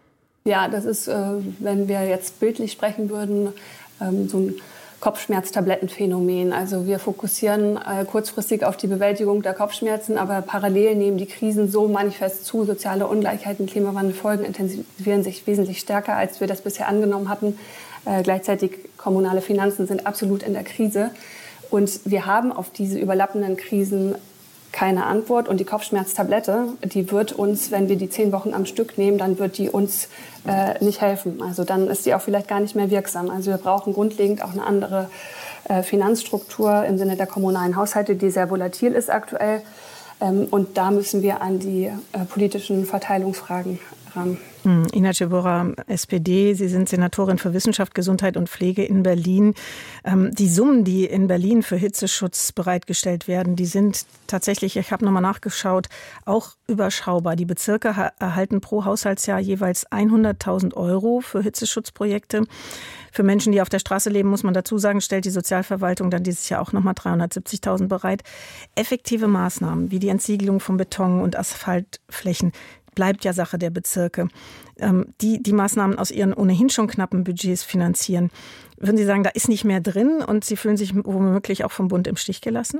Ja, das ist, äh, wenn wir jetzt bildlich sprechen würden, ähm, so ein Kopfschmerztablettenphänomen. Also wir fokussieren äh, kurzfristig auf die Bewältigung der Kopfschmerzen, aber parallel nehmen die Krisen so manifest zu. Soziale Ungleichheiten, Klimawandelfolgen intensivieren sich wesentlich stärker, als wir das bisher angenommen hatten. Äh, gleichzeitig kommunale Finanzen sind absolut in der Krise. Und wir haben auf diese überlappenden Krisen keine Antwort. Und die Kopfschmerztablette, die wird uns, wenn wir die zehn Wochen am Stück nehmen, dann wird die uns äh, nicht helfen. Also dann ist die auch vielleicht gar nicht mehr wirksam. Also wir brauchen grundlegend auch eine andere äh, Finanzstruktur im Sinne der kommunalen Haushalte, die sehr volatil ist aktuell. Ähm, und da müssen wir an die äh, politischen Verteilungsfragen ran. Ina Cebora, S P D, Sie sind Senatorin für Wissenschaft, Gesundheit und Pflege in Berlin. Die Summen, die in Berlin für Hitzeschutz bereitgestellt werden, die sind tatsächlich, ich habe nochmal nachgeschaut, auch überschaubar. Die Bezirke erhalten pro Haushaltsjahr jeweils hunderttausend Euro für Hitzeschutzprojekte. Für Menschen, die auf der Straße leben, muss man dazu sagen, stellt die Sozialverwaltung dann dieses Jahr auch nochmal dreihundertsiebzigtausend bereit. Effektive Maßnahmen wie die Entsiegelung von Beton- und Asphaltflächen bleibt ja Sache der Bezirke, die die Maßnahmen aus ihren ohnehin schon knappen Budgets finanzieren. Würden Sie sagen, da ist nicht mehr drin und Sie fühlen sich womöglich auch vom Bund im Stich gelassen?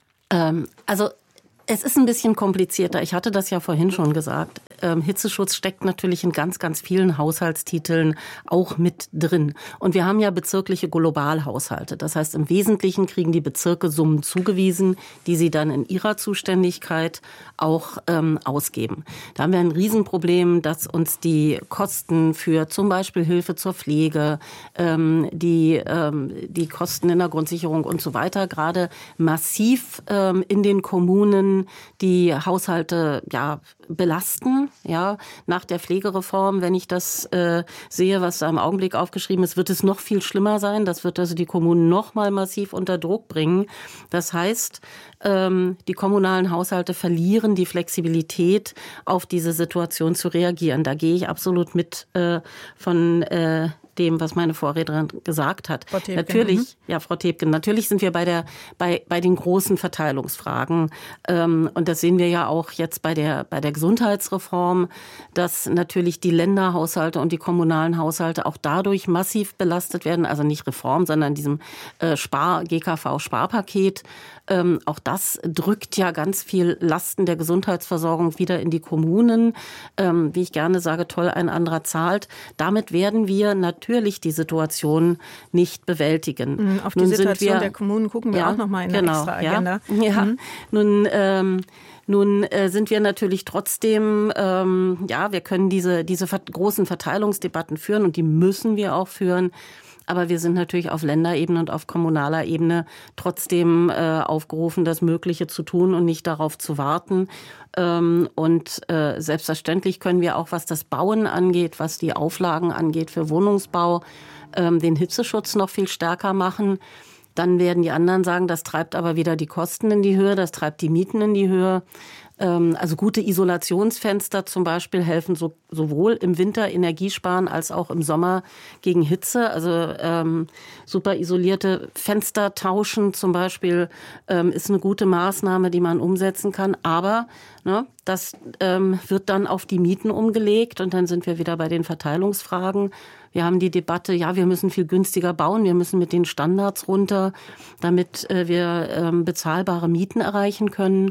Ähm, also es ist ein bisschen komplizierter. Ich hatte das ja vorhin schon gesagt. Ähm, Hitzeschutz steckt natürlich in ganz, ganz vielen Haushaltstiteln auch mit drin. Und wir haben ja bezirkliche Globalhaushalte. Das heißt, im Wesentlichen kriegen die Bezirke Summen zugewiesen, die sie dann in ihrer Zuständigkeit auch ähm, ausgeben. Da haben wir ein Riesenproblem, dass uns die Kosten für zum Beispiel Hilfe zur Pflege, ähm, die, ähm, die Kosten in der Grundsicherung und so weiter gerade massiv ähm, in den Kommunen die Haushalte ja belasten, ja, nach der Pflegereform. Wenn ich das äh, sehe, was da im Augenblick aufgeschrieben ist, wird es noch viel schlimmer sein. Das wird also die Kommunen noch mal massiv unter Druck bringen. Das heißt, ähm, die kommunalen Haushalte verlieren die Flexibilität, auf diese Situation zu reagieren. Da gehe ich absolut mit äh, von äh, dem, was meine Vorrednerin gesagt hat. Frau Thebken. Natürlich, ja, Frau Thebken, natürlich sind wir bei der, bei, bei den großen Verteilungsfragen. Ähm, und das sehen wir ja auch jetzt bei der, bei der Gesundheitsreform, dass natürlich die Länderhaushalte und die kommunalen Haushalte auch dadurch massiv belastet werden. Also nicht Reform, sondern diesem äh, Spar, G K V-Sparpaket. Ähm, auch das drückt ja ganz viel Lasten der Gesundheitsversorgung wieder in die Kommunen. Ähm, wie ich gerne sage, toll, ein anderer zahlt. Damit werden wir natürlich Natürlich die Situation nicht bewältigen. Auf die Nun Situation wir, der Kommunen gucken wir ja, auch noch mal in der genau, extra Agenda. Ja, ja. Mhm. Nun, ähm, nun äh, sind wir natürlich trotzdem, ähm, ja, wir können diese, diese großen Verteilungsdebatten führen und die müssen wir auch führen. Aber wir sind natürlich auf Länderebene und auf kommunaler Ebene trotzdem äh, aufgerufen, das Mögliche zu tun und nicht darauf zu warten. Ähm, und äh, selbstverständlich können wir auch, was das Bauen angeht, was die Auflagen angeht für Wohnungsbau, ähm, den Hitzeschutz noch viel stärker machen. Dann werden die anderen sagen, das treibt aber wieder die Kosten in die Höhe, das treibt die Mieten in die Höhe. Also gute Isolationsfenster zum Beispiel helfen so, sowohl im Winter Energiesparen als auch im Sommer gegen Hitze. Also ähm, super isolierte Fenster tauschen zum Beispiel ähm, ist eine gute Maßnahme, die man umsetzen kann. Aber ne, das ähm, wird dann auf die Mieten umgelegt und dann sind wir wieder bei den Verteilungsfragen. Wir haben die Debatte, ja, wir müssen viel günstiger bauen, wir müssen mit den Standards runter, damit äh, wir ähm, bezahlbare Mieten erreichen können.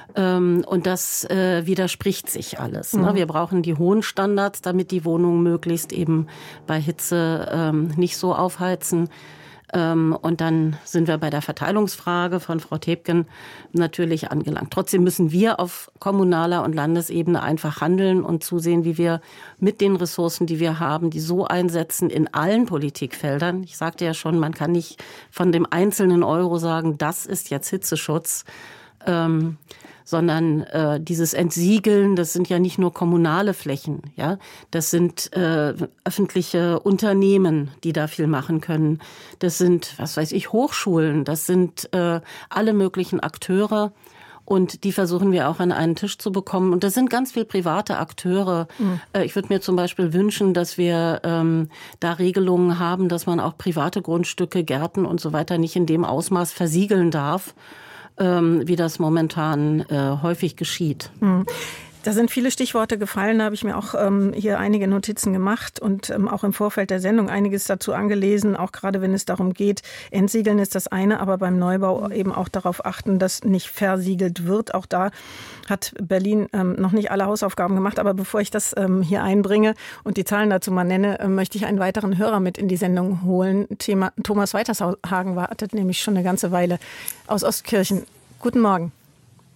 Und das äh, widerspricht sich alles. Ne? Wir brauchen die hohen Standards, damit die Wohnungen möglichst eben bei Hitze ähm, nicht so aufheizen. Ähm, und dann sind wir bei der Verteilungsfrage von Frau Thebken natürlich angelangt. Trotzdem müssen wir auf kommunaler und Landesebene einfach handeln und zusehen, wie wir mit den Ressourcen, die wir haben, die so einsetzen in allen Politikfeldern. Ich sagte ja schon, man kann nicht von dem einzelnen Euro sagen, das ist jetzt Hitzeschutz. Ähm, sondern äh, dieses Entsiegeln, das sind ja nicht nur kommunale Flächen, ja, das sind äh, öffentliche Unternehmen, die da viel machen können. Das sind, was weiß ich, Hochschulen, das sind äh, alle möglichen Akteure. Und die versuchen wir auch an einen Tisch zu bekommen. Und das sind ganz viele private Akteure. Mhm. Ich würde mir zum Beispiel wünschen, dass wir ähm, da Regelungen haben, dass man auch private Grundstücke, Gärten und so weiter nicht in dem Ausmaß versiegeln darf, wie das momentan äh, häufig geschieht. Mhm. Da sind viele Stichworte gefallen, da habe ich mir auch ähm, hier einige Notizen gemacht und ähm, auch im Vorfeld der Sendung einiges dazu angelesen, auch gerade wenn es darum geht, entsiegeln ist das eine, aber beim Neubau eben auch darauf achten, dass nicht versiegelt wird. Auch da hat Berlin ähm, noch nicht alle Hausaufgaben gemacht, aber bevor ich das ähm, hier einbringe und die Zahlen dazu mal nenne, äh, möchte ich einen weiteren Hörer mit in die Sendung holen. Thema Thomas Weitershagen wartet nämlich schon eine ganze Weile aus Ostkirchen. Guten Morgen.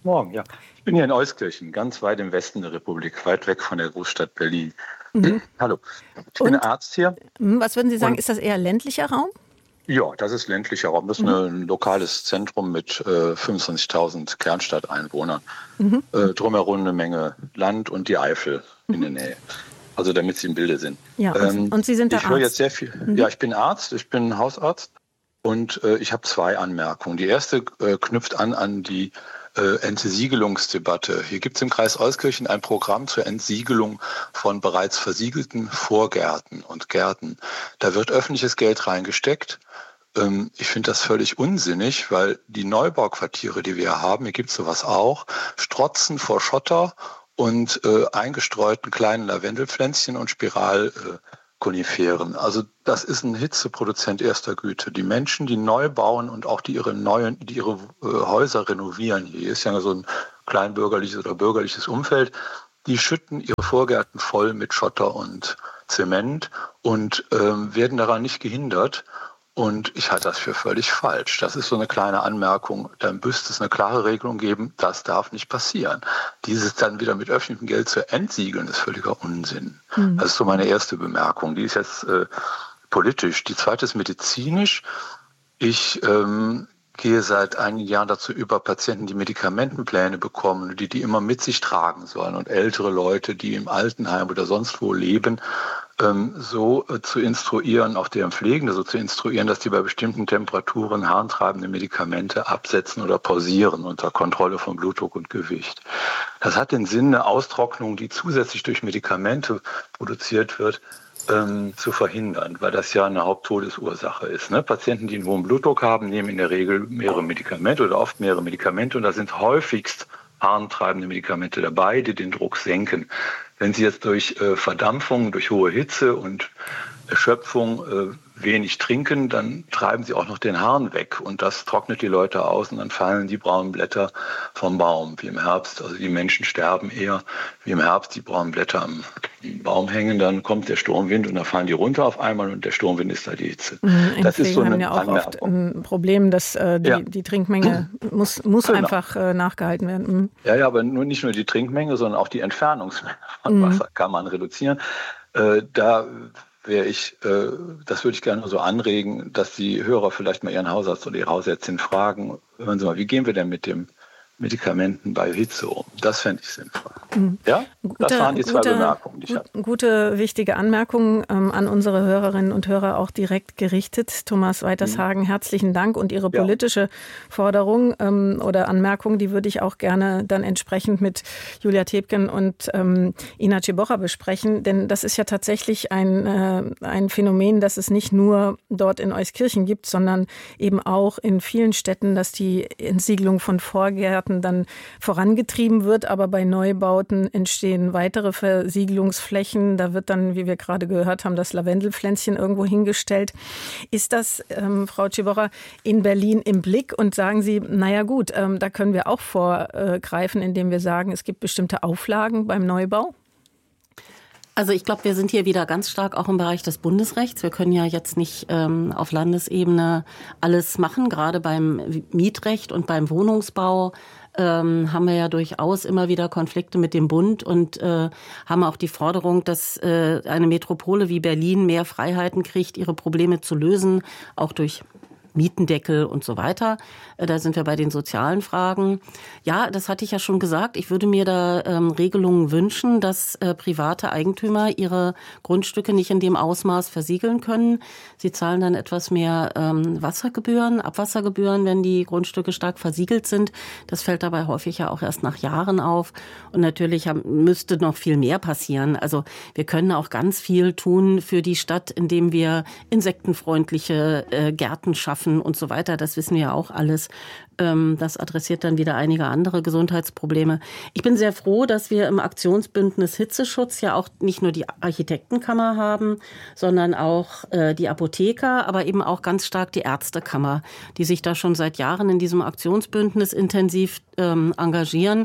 Morgen, ja. Ich bin hier in Euskirchen, ganz weit im Westen der Republik, weit weg von der Großstadt Berlin. Mhm. Hallo, ich bin Und? Arzt hier. Was würden Sie sagen, Und ist das eher ländlicher Raum? Ja, das ist ländlicher Raum. Das ist mhm. ein lokales Zentrum mit äh, fünfundzwanzigtausend Kernstadteinwohnern. Mhm. Äh, drumherum eine Menge Land und die Eifel mhm. in der Nähe. Also damit Sie im Bilde sind. Ja, und, ähm, und Sie sind da ich höre jetzt sehr viel. Mhm. Ja, ich bin Arzt, ich bin Hausarzt und äh, ich habe zwei Anmerkungen. Die erste äh, knüpft an an die äh, Entsiegelungsdebatte. Hier gibt es im Kreis Euskirchen ein Programm zur Entsiegelung von bereits versiegelten Vorgärten und Gärten. Da wird öffentliches Geld reingesteckt. Ähm, ich finde das völlig unsinnig, weil die Neubauquartiere, die wir haben, hier gibt es sowas auch, strotzen vor Schotter und äh, eingestreuten kleinen Lavendelpflänzchen und Spiralkoniferen. Also das ist ein Hitzeproduzent erster Güte. Die Menschen, die neu bauen und auch die ihre neuen, die ihre äh, Häuser renovieren, hier ist ja so ein kleinbürgerliches oder bürgerliches Umfeld, die schütten ihre Vorgärten voll mit Schotter und Zement und ähm, werden daran nicht gehindert. Und ich halte das für völlig falsch. Das ist so eine kleine Anmerkung. Dann müsste es eine klare Regelung geben, das darf nicht passieren. Dieses dann wieder mit öffentlichem Geld zu entsiegeln, ist völliger Unsinn. Mhm. Das ist so meine erste Bemerkung. Die ist jetzt äh, politisch. Die zweite ist medizinisch. Ich ähm, gehe seit einigen Jahren dazu über, Patienten, die Medikamentenpläne bekommen, die die immer mit sich tragen sollen und ältere Leute, die im Altenheim oder sonst wo leben, so zu instruieren, auch deren Pflegende so zu instruieren, dass die bei bestimmten Temperaturen harntreibende Medikamente absetzen oder pausieren unter Kontrolle von Blutdruck und Gewicht. Das hat den Sinn, eine Austrocknung, die zusätzlich durch Medikamente produziert wird, ähm, zu verhindern, weil das ja eine Haupttodesursache ist. Ne? Patienten, die einen hohen Blutdruck haben, nehmen in der Regel mehrere Medikamente oder oft mehrere Medikamente und da sind häufigst harntreibende Medikamente dabei, die den Druck senken. Wenn Sie jetzt durch äh, Verdampfung, durch hohe Hitze und Erschöpfung äh, wenig trinken, dann treiben Sie auch noch den Harn weg und das trocknet die Leute aus und dann fallen die braunen Blätter vom Baum, wie im Herbst. Also die Menschen sterben eher, wie im Herbst die braunen Blätter am Baum hängen, dann kommt der Sturmwind und dann fallen die runter auf einmal und der Sturmwind ist da die Hitze. Mhm, das ist so eine haben ja auch Anmerkung. Oft ein Problem, dass äh, die, ja. die Trinkmenge muss, muss genau. einfach äh, nachgehalten werden. Mhm. Ja, ja, aber nur, nicht nur die Trinkmenge, sondern auch die Entfernungsmenge von mhm. Wasser kann man reduzieren. Äh, da wäre ich, äh, das würde ich gerne so anregen, dass die Hörer vielleicht mal ihren Hausarzt oder ihre Hausärztin fragen, hören Sie mal, wie gehen wir denn mit dem Medikamenten bei Hitze um? Das fände ich sinnvoll. Mhm. Ja, gute, das waren die zwei gute, Bemerkungen, die ich hatte. Gute, wichtige Anmerkungen ähm, an unsere Hörerinnen und Hörer auch direkt gerichtet. Thomas Weitershagen, mhm. herzlichen Dank. Und Ihre politische ja. Forderung ähm, oder Anmerkung, die würde ich auch gerne dann entsprechend mit Julia Tebken und ähm, Ina Ciborra besprechen. Denn das ist ja tatsächlich ein, äh, ein Phänomen, das es nicht nur dort in Euskirchen gibt, sondern eben auch in vielen Städten, dass die Entsiegelung von Vorgärten dann vorangetrieben wird, aber bei Neubauten entstehen weitere Versiegelungsflächen. Da wird dann, wie wir gerade gehört haben, das Lavendelpflänzchen irgendwo hingestellt. Ist das, ähm, Frau Ciborra, in Berlin im Blick und sagen Sie, naja gut, ähm, da können wir auch vorgreifen, indem wir sagen, es gibt bestimmte Auflagen beim Neubau? Also ich glaube, wir sind hier wieder ganz stark auch im Bereich des Bundesrechts. Wir können ja jetzt nicht ähm, auf Landesebene alles machen. Gerade beim Mietrecht und beim Wohnungsbau ähm, haben wir ja durchaus immer wieder Konflikte mit dem Bund und äh, haben auch die Forderung, dass äh, eine Metropole wie Berlin mehr Freiheiten kriegt, ihre Probleme zu lösen, auch durch Mietendeckel und so weiter. Da sind wir bei den sozialen Fragen. Ja, das hatte ich ja schon gesagt. Ich würde mir da ähm, Regelungen wünschen, dass äh, private Eigentümer ihre Grundstücke nicht in dem Ausmaß versiegeln können. Sie zahlen dann etwas mehr ähm, Wassergebühren, Abwassergebühren, wenn die Grundstücke stark versiegelt sind. Das fällt dabei häufig ja auch erst nach Jahren auf. Und natürlich haben, müsste noch viel mehr passieren. Also wir können auch ganz viel tun für die Stadt, indem wir insektenfreundliche äh, Gärten schaffen und so weiter. Das wissen wir auch alles. Das adressiert dann wieder einige andere Gesundheitsprobleme. Ich bin sehr froh, dass wir im Aktionsbündnis Hitzeschutz ja auch nicht nur die Architektenkammer haben, sondern auch die Apotheker, aber eben auch ganz stark die Ärztekammer, die sich da schon seit Jahren in diesem Aktionsbündnis intensiv engagieren.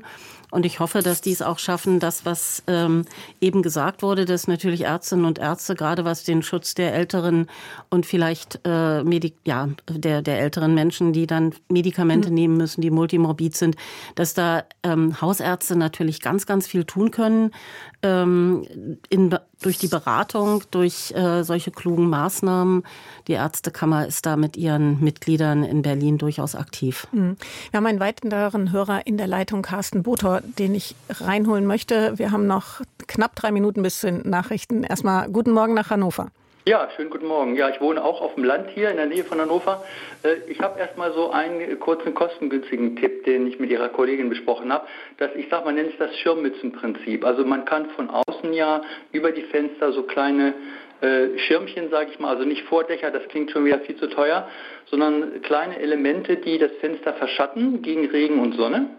Und ich hoffe, dass die es auch schaffen, das, was ähm, eben gesagt wurde, dass natürlich Ärztinnen und Ärzte, gerade was den Schutz der älteren und vielleicht äh, Medi- ja, der, der älteren Menschen, die dann Medikamente mhm. nehmen müssen, die multimorbid sind, dass da ähm, Hausärzte natürlich ganz, ganz viel tun können ähm, in, durch die Beratung, durch äh, solche klugen Maßnahmen. Die Ärztekammer ist da mit ihren Mitgliedern in Berlin durchaus aktiv. Mhm. Wir haben einen weiteren Hörer in der Leitung, Carsten Botor, den ich reinholen möchte. Wir haben noch knapp drei Minuten bis zu den Nachrichten. Erstmal guten Morgen nach Hannover. Ja, schönen guten Morgen. Ja, ich wohne auch auf dem Land hier in der Nähe von Hannover. Ich habe erstmal so einen kurzen kostengünstigen Tipp, den ich mit Ihrer Kollegin besprochen habe. Das, ich sag mal, nennt es das Schirmmützenprinzip. Also man kann von außen ja über die Fenster so kleine äh, Schirmchen, sage ich mal, also nicht Vordächer, das klingt schon wieder viel zu teuer, sondern kleine Elemente, die das Fenster verschatten gegen Regen und Sonne.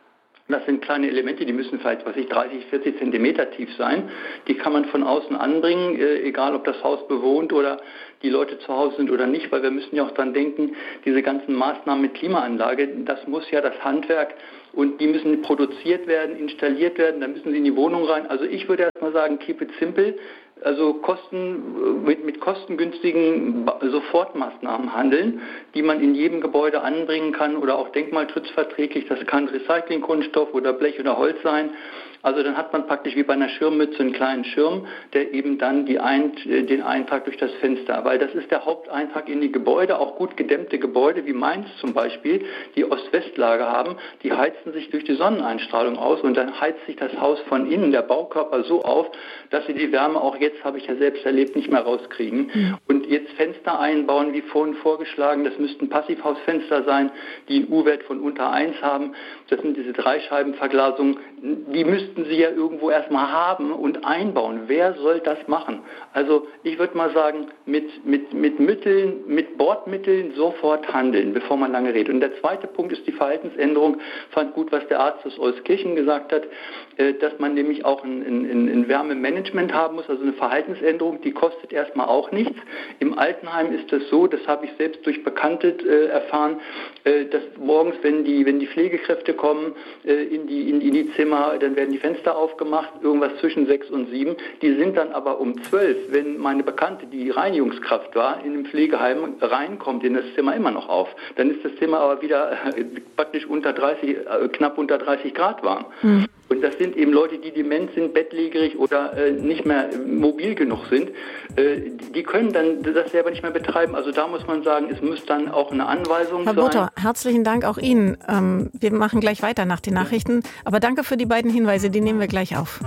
Das sind kleine Elemente, die müssen vielleicht, was ich, dreißig, vierzig Zentimeter tief sein. Die kann man von außen anbringen, äh, egal ob das Haus bewohnt oder die Leute zu Hause sind oder nicht, weil wir müssen ja auch dran denken, diese ganzen Maßnahmen mit Klimaanlage, das muss ja das Handwerk und die müssen produziert werden, installiert werden, dann müssen sie in die Wohnung rein. Also ich würde erst mal sagen, keep it simple. Also Kosten, mit, mit kostengünstigen Sofortmaßnahmen handeln, die man in jedem Gebäude anbringen kann oder auch denkmalschutzverträglich. Das kann Recyclingkunststoff oder Blech oder Holz sein. Also dann hat man praktisch wie bei einer Schirmmütze einen kleinen Schirm, der eben dann die Ein- den Eintrag durch das Fenster, weil das ist der Haupteintrag in die Gebäude, auch gut gedämmte Gebäude wie Mainz zum Beispiel, die Ost-West-Lage haben, die heizen sich durch die Sonneneinstrahlung aus und dann heizt sich das Haus von innen, der Baukörper so auf, dass sie die Wärme auch jetzt, habe ich ja selbst erlebt, nicht mehr rauskriegen. Mhm. Und jetzt Fenster einbauen, wie vorhin vorgeschlagen, das müssten Passivhausfenster sein, die einen U-Wert von unter eins haben. Das sind diese Dreischeibenverglasungen, die müssten sie ja irgendwo erstmal haben und einbauen. Wer soll das machen? Also ich würde mal sagen, mit, mit, mit Mitteln, mit Bordmitteln sofort handeln, bevor man lange redet. Und der zweite Punkt ist die Verhaltensänderung. Ich fand gut, was der Arzt aus Euskirchen gesagt hat, dass man nämlich auch ein, ein, ein Wärmemanagement haben muss, also eine Verhaltensänderung, die kostet erstmal auch nichts. Im Altenheim ist es so, das habe ich selbst durch Bekannte äh, erfahren, äh, dass morgens, wenn die, wenn die Pflegekräfte kommen äh, in, die, in, in die Zimmer, dann werden die Fenster aufgemacht, irgendwas zwischen sechs und sieben. Die sind dann aber um zwölf, wenn meine Bekannte, die Reinigungskraft war, in dem Pflegeheim reinkommt, in das Zimmer immer noch auf. Dann ist das Zimmer aber wieder äh, praktisch unter dreißig, äh, knapp unter dreißig Grad warm. Mhm. Und das sind eben Leute, die dement sind, bettlägerig oder äh, nicht mehr mobil genug sind. Äh, die können dann das selber nicht mehr betreiben. Also da muss man sagen, es muss dann auch eine Anweisung Herr sein. Botor, herzlichen Dank auch Ihnen. Ähm, wir machen gleich weiter nach den Nachrichten. Aber danke für die beiden Hinweise, die nehmen wir gleich auf.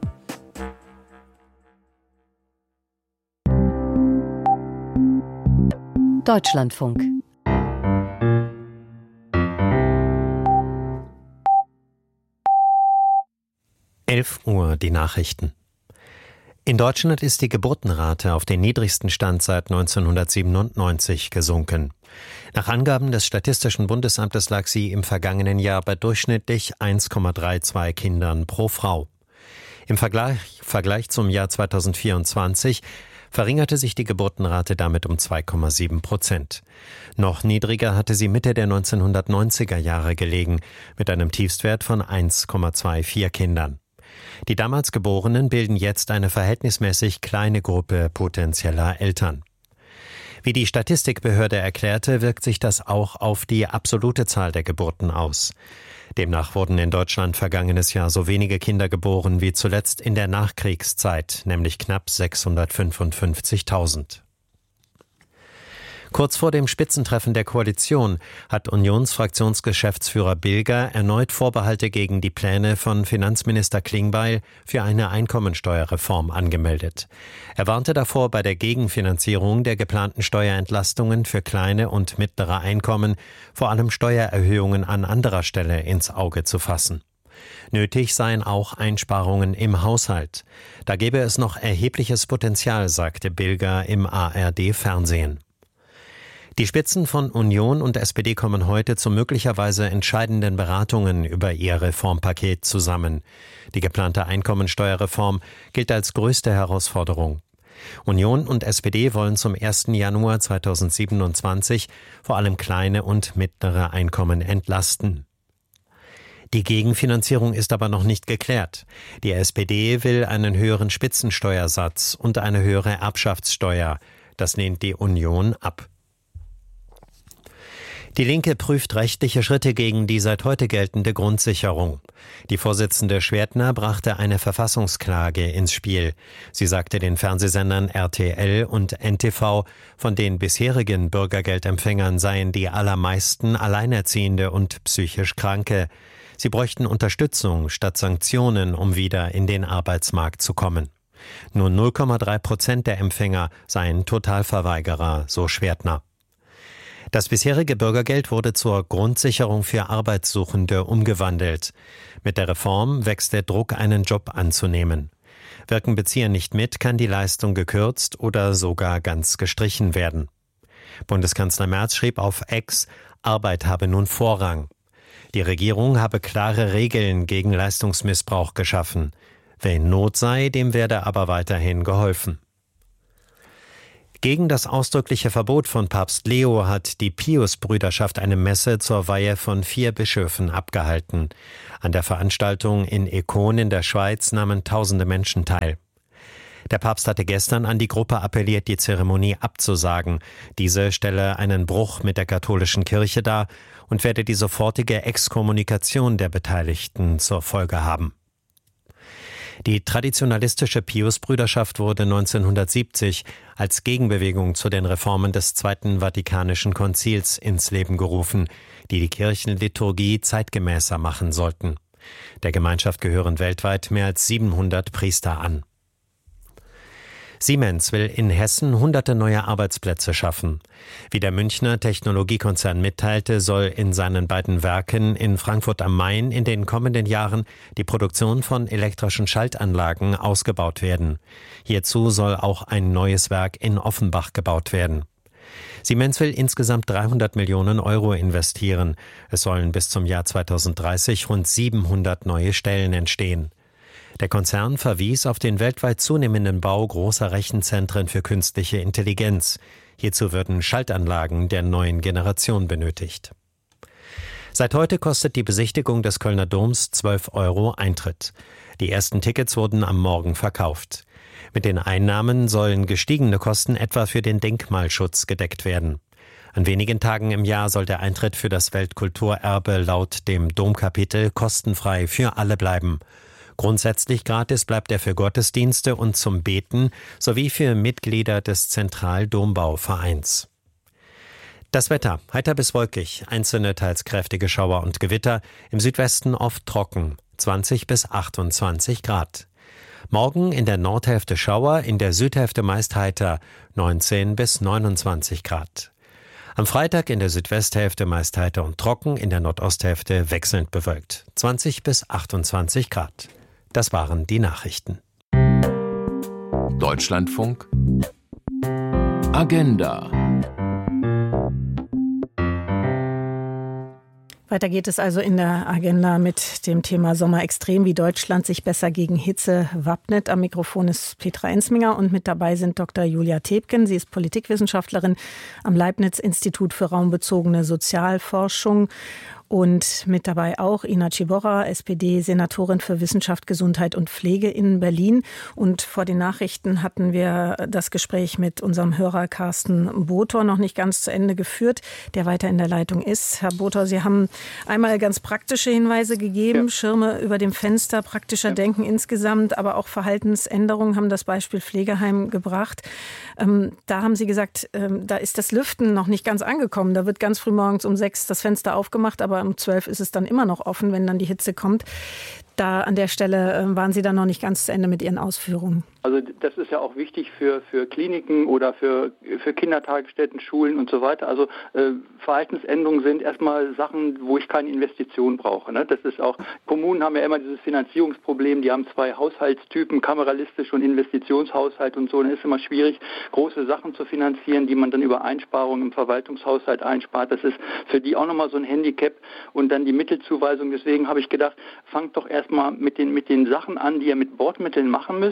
Deutschlandfunk. elf Uhr die Nachrichten. In Deutschland ist die Geburtenrate auf den niedrigsten Stand seit neunzehnhundertsiebenundneunzig gesunken. Nach Angaben des Statistischen Bundesamtes lag sie im vergangenen Jahr bei durchschnittlich eins Komma zweiunddreißig Kindern pro Frau. Im Vergleich, Vergleich zum Jahr zweitausendvierundzwanzig verringerte sich die Geburtenrate damit um zwei Komma sieben Prozent. Noch niedriger hatte sie Mitte der neunzehnhundertneunziger Jahre gelegen, mit einem Tiefstwert von eins Komma vierundzwanzig Kindern. Die damals Geborenen bilden jetzt eine verhältnismäßig kleine Gruppe potenzieller Eltern. Wie die Statistikbehörde erklärte, wirkt sich das auch auf die absolute Zahl der Geburten aus. Demnach wurden in Deutschland vergangenes Jahr so wenige Kinder geboren wie zuletzt in der Nachkriegszeit, nämlich knapp sechshundertfünfundfünfzigtausend. Kurz vor dem Spitzentreffen der Koalition hat Unionsfraktionsgeschäftsführer Bilger erneut Vorbehalte gegen die Pläne von Finanzminister Klingbeil für eine Einkommensteuerreform angemeldet. Er warnte davor, bei der Gegenfinanzierung der geplanten Steuerentlastungen für kleine und mittlere Einkommen vor allem Steuererhöhungen an anderer Stelle ins Auge zu fassen. Nötig seien auch Einsparungen im Haushalt. Da gäbe es noch erhebliches Potenzial, sagte Bilger im A R D-Fernsehen. Die Spitzen von Union und S P D kommen heute zu möglicherweise entscheidenden Beratungen über ihr Reformpaket zusammen. Die geplante Einkommensteuerreform gilt als größte Herausforderung. Union und S P D wollen zum ersten Januar zweitausendsiebenundzwanzig vor allem kleine und mittlere Einkommen entlasten. Die Gegenfinanzierung ist aber noch nicht geklärt. Die S P D will einen höheren Spitzensteuersatz und eine höhere Erbschaftssteuer. Das lehnt die Union ab. Die Linke prüft rechtliche Schritte gegen die seit heute geltende Grundsicherung. Die Vorsitzende Schwertner brachte eine Verfassungsklage ins Spiel. Sie sagte den Fernsehsendern R T L und N T V, von den bisherigen Bürgergeldempfängern seien die allermeisten Alleinerziehende und psychisch Kranke. Sie bräuchten Unterstützung statt Sanktionen, um wieder in den Arbeitsmarkt zu kommen. Nur null Komma drei Prozent der Empfänger seien Totalverweigerer, so Schwertner. Das bisherige Bürgergeld wurde zur Grundsicherung für Arbeitssuchende umgewandelt. Mit der Reform wächst der Druck, einen Job anzunehmen. Wirken Bezieher nicht mit, kann die Leistung gekürzt oder sogar ganz gestrichen werden. Bundeskanzler Merz schrieb auf X, Arbeit habe nun Vorrang. Die Regierung habe klare Regeln gegen Leistungsmissbrauch geschaffen. Wer in Not sei, dem werde aber weiterhin geholfen. Gegen das ausdrückliche Verbot von Papst Leo hat die Pius-Brüderschaft eine Messe zur Weihe von vier Bischöfen abgehalten. An der Veranstaltung in Econ in der Schweiz nahmen tausende Menschen teil. Der Papst hatte gestern an die Gruppe appelliert, die Zeremonie abzusagen. Diese stelle einen Bruch mit der katholischen Kirche dar und werde die sofortige Exkommunikation der Beteiligten zur Folge haben. Die traditionalistische Pius-Brüderschaft wurde neunzehnhundertsiebzig als Gegenbewegung zu den Reformen des Zweiten Vatikanischen Konzils ins Leben gerufen, die die Kirchenliturgie zeitgemäßer machen sollten. Der Gemeinschaft gehören weltweit mehr als siebenhundert Priester an. Siemens will in Hessen hunderte neue Arbeitsplätze schaffen. Wie der Münchner Technologiekonzern mitteilte, soll in seinen beiden Werken in Frankfurt am Main in den kommenden Jahren die Produktion von elektrischen Schaltanlagen ausgebaut werden. Hierzu soll auch ein neues Werk in Offenbach gebaut werden. Siemens will insgesamt dreihundert Millionen Euro investieren. Es sollen bis zum Jahr zweitausenddreißig rund siebenhundert neue Stellen entstehen. Der Konzern verwies auf den weltweit zunehmenden Bau großer Rechenzentren für künstliche Intelligenz. Hierzu würden Schaltanlagen der neuen Generation benötigt. Seit heute kostet die Besichtigung des Kölner Doms zwölf Euro Eintritt. Die ersten Tickets wurden am Morgen verkauft. Mit den Einnahmen sollen gestiegene Kosten etwa für den Denkmalschutz gedeckt werden. An wenigen Tagen im Jahr soll der Eintritt für das Weltkulturerbe laut dem Domkapitel kostenfrei für alle bleiben. Grundsätzlich gratis bleibt er für Gottesdienste und zum Beten sowie für Mitglieder des Zentraldombauvereins. Das Wetter, heiter bis wolkig, einzelne teils kräftige Schauer und Gewitter, im Südwesten oft trocken, zwanzig bis achtundzwanzig Grad. Morgen in der Nordhälfte Schauer, in der Südhälfte meist heiter, neunzehn bis neunundzwanzig Grad. Am Freitag in der Südwesthälfte meist heiter und trocken, in der Nordosthälfte wechselnd bewölkt, zwanzig bis achtundzwanzig Grad. Das waren die Nachrichten. Deutschlandfunk Agenda. Weiter geht es also in der Agenda mit dem Thema Sommerextrem, wie Deutschland sich besser gegen Hitze wappnet. Am Mikrofon ist Petra Ensminger und mit dabei sind Doktor Julia Tebken. Sie ist Politikwissenschaftlerin am Leibniz-Institut für raumbezogene Sozialforschung. Und mit dabei auch Ina Ciborra, S P D-Senatorin für Wissenschaft, Gesundheit und Pflege in Berlin. Und vor den Nachrichten hatten wir das Gespräch mit unserem Hörer Carsten Botor noch nicht ganz zu Ende geführt, der weiter in der Leitung ist. Herr Botor, Sie haben einmal ganz praktische Hinweise gegeben, ja. Schirme über dem Fenster, praktischer ja. Denken insgesamt, aber auch Verhaltensänderungen, haben das Beispiel Pflegeheim gebracht. Ähm, da haben Sie gesagt, ähm, da ist das Lüften noch nicht ganz angekommen. Da wird ganz früh morgens um sechs das Fenster aufgemacht, aber um zwölf ist es dann immer noch offen, wenn dann die Hitze kommt. Da an der Stelle waren Sie dann noch nicht ganz zu Ende mit Ihren Ausführungen. Also das ist ja auch wichtig für, für Kliniken oder für, für Kindertagesstätten, Schulen und so weiter. Also äh, Verhaltensänderungen sind erstmal Sachen, wo ich keine Investition brauche. Ne? Das ist auch, Kommunen haben ja immer dieses Finanzierungsproblem, die haben zwei Haushaltstypen, kameralistisch und Investitionshaushalt und so. Dann ist immer schwierig, große Sachen zu finanzieren, die man dann über Einsparungen im Verwaltungshaushalt einspart. Das ist für die auch nochmal so ein Handicap. Und dann die Mittelzuweisung. Deswegen habe ich gedacht, fangt doch erstmal mit den, mit den Sachen an, die ihr mit Bordmitteln machen müsst.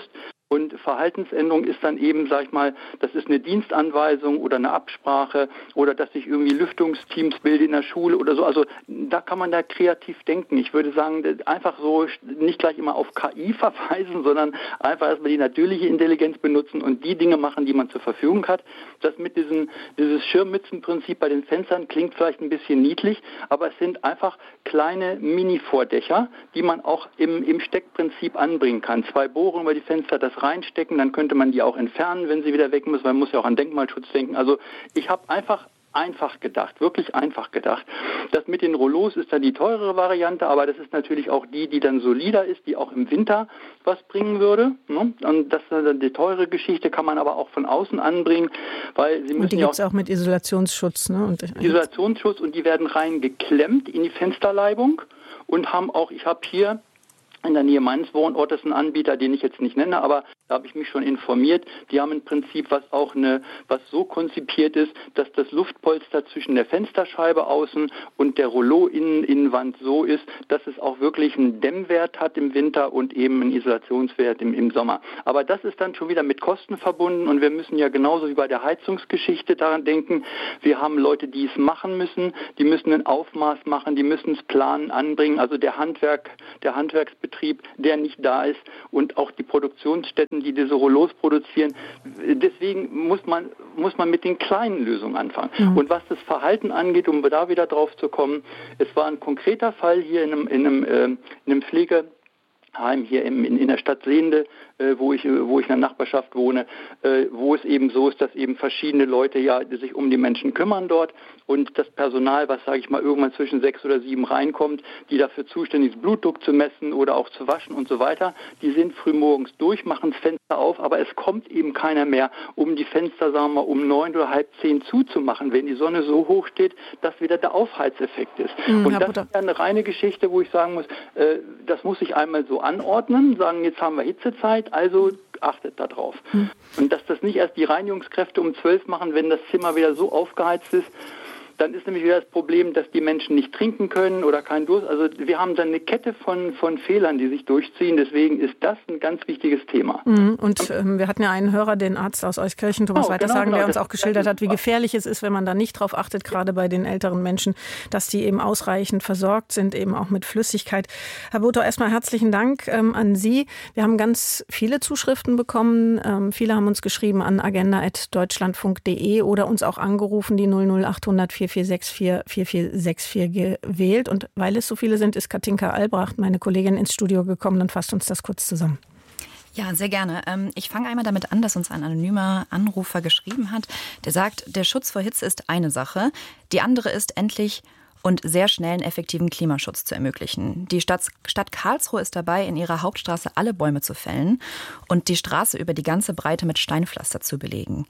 Und Verhaltensänderung ist dann eben, sag ich mal, das ist eine Dienstanweisung oder eine Absprache oder dass ich irgendwie Lüftungsteams bilde in der Schule oder so. Also da kann man da kreativ denken. Ich würde sagen, einfach so nicht gleich immer auf K I verweisen, sondern einfach erstmal die natürliche Intelligenz benutzen und die Dinge machen, die man zur Verfügung hat. Das mit diesem, dieses Schirmmützenprinzip bei den Fenstern klingt vielleicht ein bisschen niedlich, aber es sind einfach kleine Mini-Vordächer, die man auch im, im Steckprinzip anbringen kann. Zwei Bohrungen über die Fenster, das reinstecken, dann könnte man die auch entfernen, wenn sie wieder weg müssen, weil man muss ja auch an Denkmalschutz denken. Also ich habe einfach einfach gedacht, wirklich einfach gedacht. Das mit den Rollos ist dann die teurere Variante, aber das ist natürlich auch die, die dann solider ist, die auch im Winter was bringen würde. Ne? Und das dann die teure Geschichte kann man aber auch von außen anbringen, weil sie müssen und die ja gibt es auch mit Isolationsschutz, ne? Und Isolationsschutz und die werden rein geklemmt in die Fensterleibung und haben auch, ich habe hier in der Nähe meines Wohnortes einen Anbieter, den ich jetzt nicht nenne, aber da habe ich mich schon informiert. Die haben ein Prinzip, was auch eine, was so konzipiert ist, dass das Luftpolster zwischen der Fensterscheibe außen und der Rollo-Innenwand so ist, dass es auch wirklich einen Dämmwert hat im Winter und eben einen Isolationswert im, im Sommer. Aber das ist dann schon wieder mit Kosten verbunden und wir müssen ja genauso wie bei der Heizungsgeschichte daran denken, wir haben Leute, die es machen müssen, die müssen ein Aufmaß machen, die müssen es planen, anbringen, also der Handwerk, der Handwerksbetrieb, der nicht da ist und auch die Produktionsstätten, die diese Rollos produzieren. Deswegen muss man, muss man mit den kleinen Lösungen anfangen. Mhm. Und was das Verhalten angeht, um da wieder drauf zu kommen, es war ein konkreter Fall hier in einem, in einem, äh, in einem Pflegeheim hier im, in, in der Stadt Sehnde, äh, wo ich, wo ich in der Nachbarschaft wohne, äh, wo es eben so ist, dass eben verschiedene Leute ja sich um die Menschen kümmern dort und das Personal, was sage ich mal irgendwann zwischen sechs oder sieben reinkommt, die dafür zuständig ist, Blutdruck zu messen oder auch zu waschen und so weiter, die sind frühmorgens durch, machen das Fenster auf, aber es kommt eben keiner mehr, um die Fenster, sagen wir mal, um neun oder halb zehn zuzumachen, wenn die Sonne so hoch steht, dass wieder der Aufheizeffekt ist. Mhm, und das ist ja eine reine Geschichte, wo ich sagen muss, äh, das muss ich einmal so anordnen, sagen, jetzt haben wir Hitzezeit, also achtet da drauf. Mhm. Und dass das nicht erst die Reinigungskräfte um zwölf machen, wenn das Zimmer wieder so aufgeheizt ist, dann ist nämlich wieder das Problem, dass die Menschen nicht trinken können oder keinen Durst. Also wir haben dann eine Kette von, von Fehlern, die sich durchziehen. Deswegen ist das ein ganz wichtiges Thema. Mhm. Und ähm, wir hatten ja einen Hörer, den Arzt aus Euskirchen, Thomas oh, Weitersagen, genau, genau. der uns auch geschildert hat, wie gefährlich es ist, wenn man da nicht drauf achtet, gerade bei den älteren Menschen, dass die eben ausreichend versorgt sind, eben auch mit Flüssigkeit. Herr Botho, erstmal herzlichen Dank ähm, an Sie. Wir haben ganz viele Zuschriften bekommen. Ähm, viele haben uns geschrieben an agenda at deutschlandfunk punkt de oder uns auch angerufen, die null null acht hundert vier vier sechs vier vier vier sechs vier gewählt. Und weil es so viele sind, ist Katinka Albrecht, meine Kollegin, ins Studio gekommen und fasst uns das kurz zusammen. Ja, sehr gerne. Ich fange einmal damit an, dass uns ein anonymer Anrufer geschrieben hat, der sagt, der Schutz vor Hitze ist eine Sache, die andere ist endlich und sehr schnellen, effektiven Klimaschutz zu ermöglichen. Die Stadt, Stadt Karlsruhe ist dabei, in ihrer Hauptstraße alle Bäume zu fällen und die Straße über die ganze Breite mit Steinpflaster zu belegen.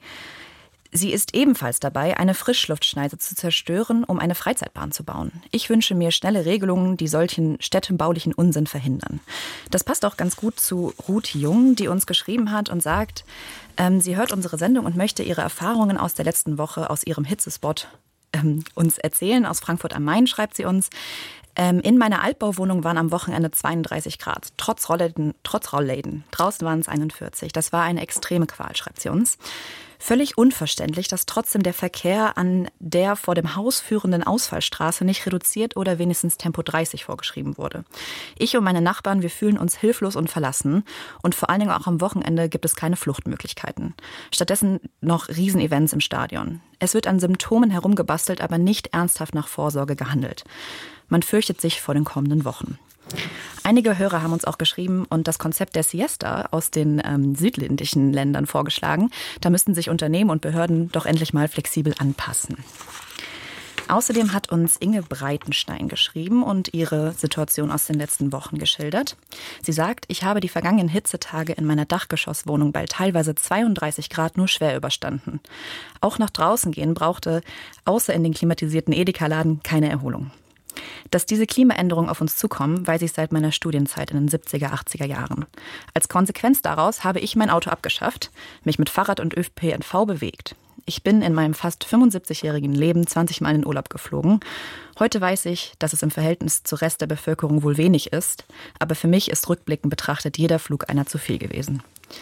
Sie ist ebenfalls dabei, eine Frischluftschneise zu zerstören, um eine Freizeitbahn zu bauen. Ich wünsche mir schnelle Regelungen, die solchen städtebaulichen Unsinn verhindern. Das passt auch ganz gut zu Ruth Jung, die uns geschrieben hat und sagt, ähm, sie hört unsere Sendung und möchte ihre Erfahrungen aus der letzten Woche aus ihrem Hitzespot ähm, uns erzählen. Aus Frankfurt am Main schreibt sie uns, ähm, in meiner Altbauwohnung waren am Wochenende zweiunddreißig Grad, trotz Rollläden, trotz Rollläden. Draußen waren es einundvierzig. Das war eine extreme Qual, schreibt sie uns. Völlig unverständlich, dass trotzdem der Verkehr an der vor dem Haus führenden Ausfallstraße nicht reduziert oder wenigstens Tempo dreißig vorgeschrieben wurde. Ich und meine Nachbarn, wir fühlen uns hilflos und verlassen. Und vor allen Dingen auch am Wochenende gibt es keine Fluchtmöglichkeiten. Stattdessen noch Riesenevents im Stadion. Es wird an Symptomen herumgebastelt, aber nicht ernsthaft nach Vorsorge gehandelt. Man fürchtet sich vor den kommenden Wochen. Einige Hörer haben uns auch geschrieben und das Konzept der Siesta aus den ähm, südländischen Ländern vorgeschlagen. Da müssten sich Unternehmen und Behörden doch endlich mal flexibel anpassen. Außerdem hat uns Inge Breitenstein geschrieben und ihre Situation aus den letzten Wochen geschildert. Sie sagt, ich habe die vergangenen Hitzetage in meiner Dachgeschosswohnung bei teilweise zweiunddreißig Grad nur schwer überstanden. Auch nach draußen gehen brauchte außer in den klimatisierten Edeka-Laden keine Erholung. Dass diese Klimaänderungen auf uns zukommen, weiß ich seit meiner Studienzeit in den siebziger, achtziger Jahren. Als Konsequenz daraus habe ich mein Auto abgeschafft, mich mit Fahrrad und Ö P N V bewegt. Ich bin in meinem fast fünfundsiebzigjährigen Leben zwanzig Mal in den Urlaub geflogen. Heute weiß ich, dass es im Verhältnis zum Rest der Bevölkerung wohl wenig ist, aber für mich ist rückblickend betrachtet jeder Flug einer zu viel gewesen.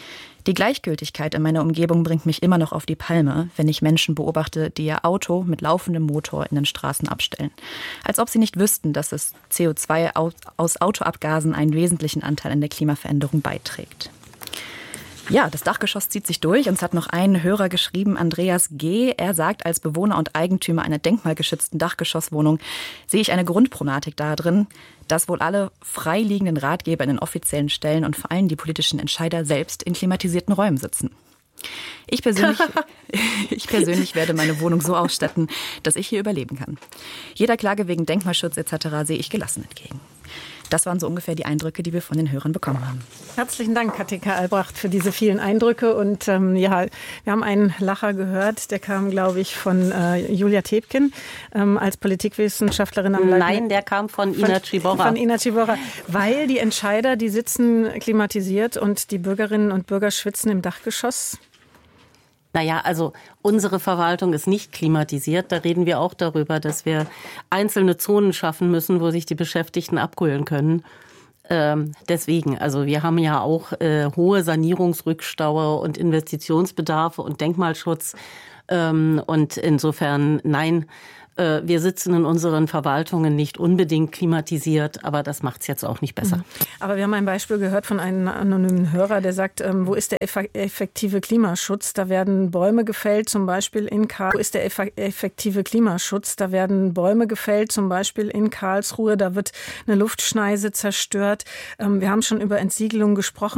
Die Gleichgültigkeit in meiner Umgebung bringt mich immer noch auf die Palme, wenn ich Menschen beobachte, die ihr Auto mit laufendem Motor in den Straßen abstellen. Als ob sie nicht wüssten, dass das C O zwei aus Autoabgasen einen wesentlichen Anteil an der Klimaveränderung beiträgt. Ja, das Dachgeschoss zieht sich durch. Uns hat noch ein Hörer geschrieben, Andreas G. Er sagt, als Bewohner und Eigentümer einer denkmalgeschützten Dachgeschosswohnung sehe ich eine Grundproblematik darin, dass wohl alle freiliegenden Ratgeber in den offiziellen Stellen und vor allem die politischen Entscheider selbst in klimatisierten Räumen sitzen. Ich persönlich, ich persönlich werde meine Wohnung so ausstatten, dass ich hier überleben kann. Jeder Klage wegen Denkmalschutz et cetera sehe ich gelassen entgegen. Das waren so ungefähr die Eindrücke, die wir von den Hörern bekommen haben. Herzlichen Dank, Katika Albrecht, für diese vielen Eindrücke. Und ähm, ja, wir haben einen Lacher gehört, der kam, glaube ich, von äh, Julia Tebken ähm, als Politikwissenschaftlerin am Leitner. Nein, der kam von Ina Ciborra. Von Ina Ciborra, weil die Entscheider, die sitzen klimatisiert und die Bürgerinnen und Bürger schwitzen im Dachgeschoss. Naja, also unsere Verwaltung ist nicht klimatisiert. Da reden wir auch darüber, dass wir einzelne Zonen schaffen müssen, wo sich die Beschäftigten abkühlen können. Ähm, deswegen, also wir haben ja auch äh, hohe Sanierungsrückstau und Investitionsbedarfe und Denkmalschutz. Ähm, und insofern, nein, äh, wir sitzen in unseren Verwaltungen nicht unbedingt klimatisiert, aber das macht es jetzt auch nicht besser. Aber wir haben ein Beispiel gehört von einem anonymen Hörer, der sagt, ähm, wo ist der effektive Klimaschutz? Da werden Bäume gefällt, zum Beispiel in Karlsruhe. Wo ist der effektive Klimaschutz? Da werden Bäume gefällt, zum Beispiel in Karlsruhe. Da wird eine Luftschneise zerstört. Ähm, wir haben schon über Entsiegelung gesprochen.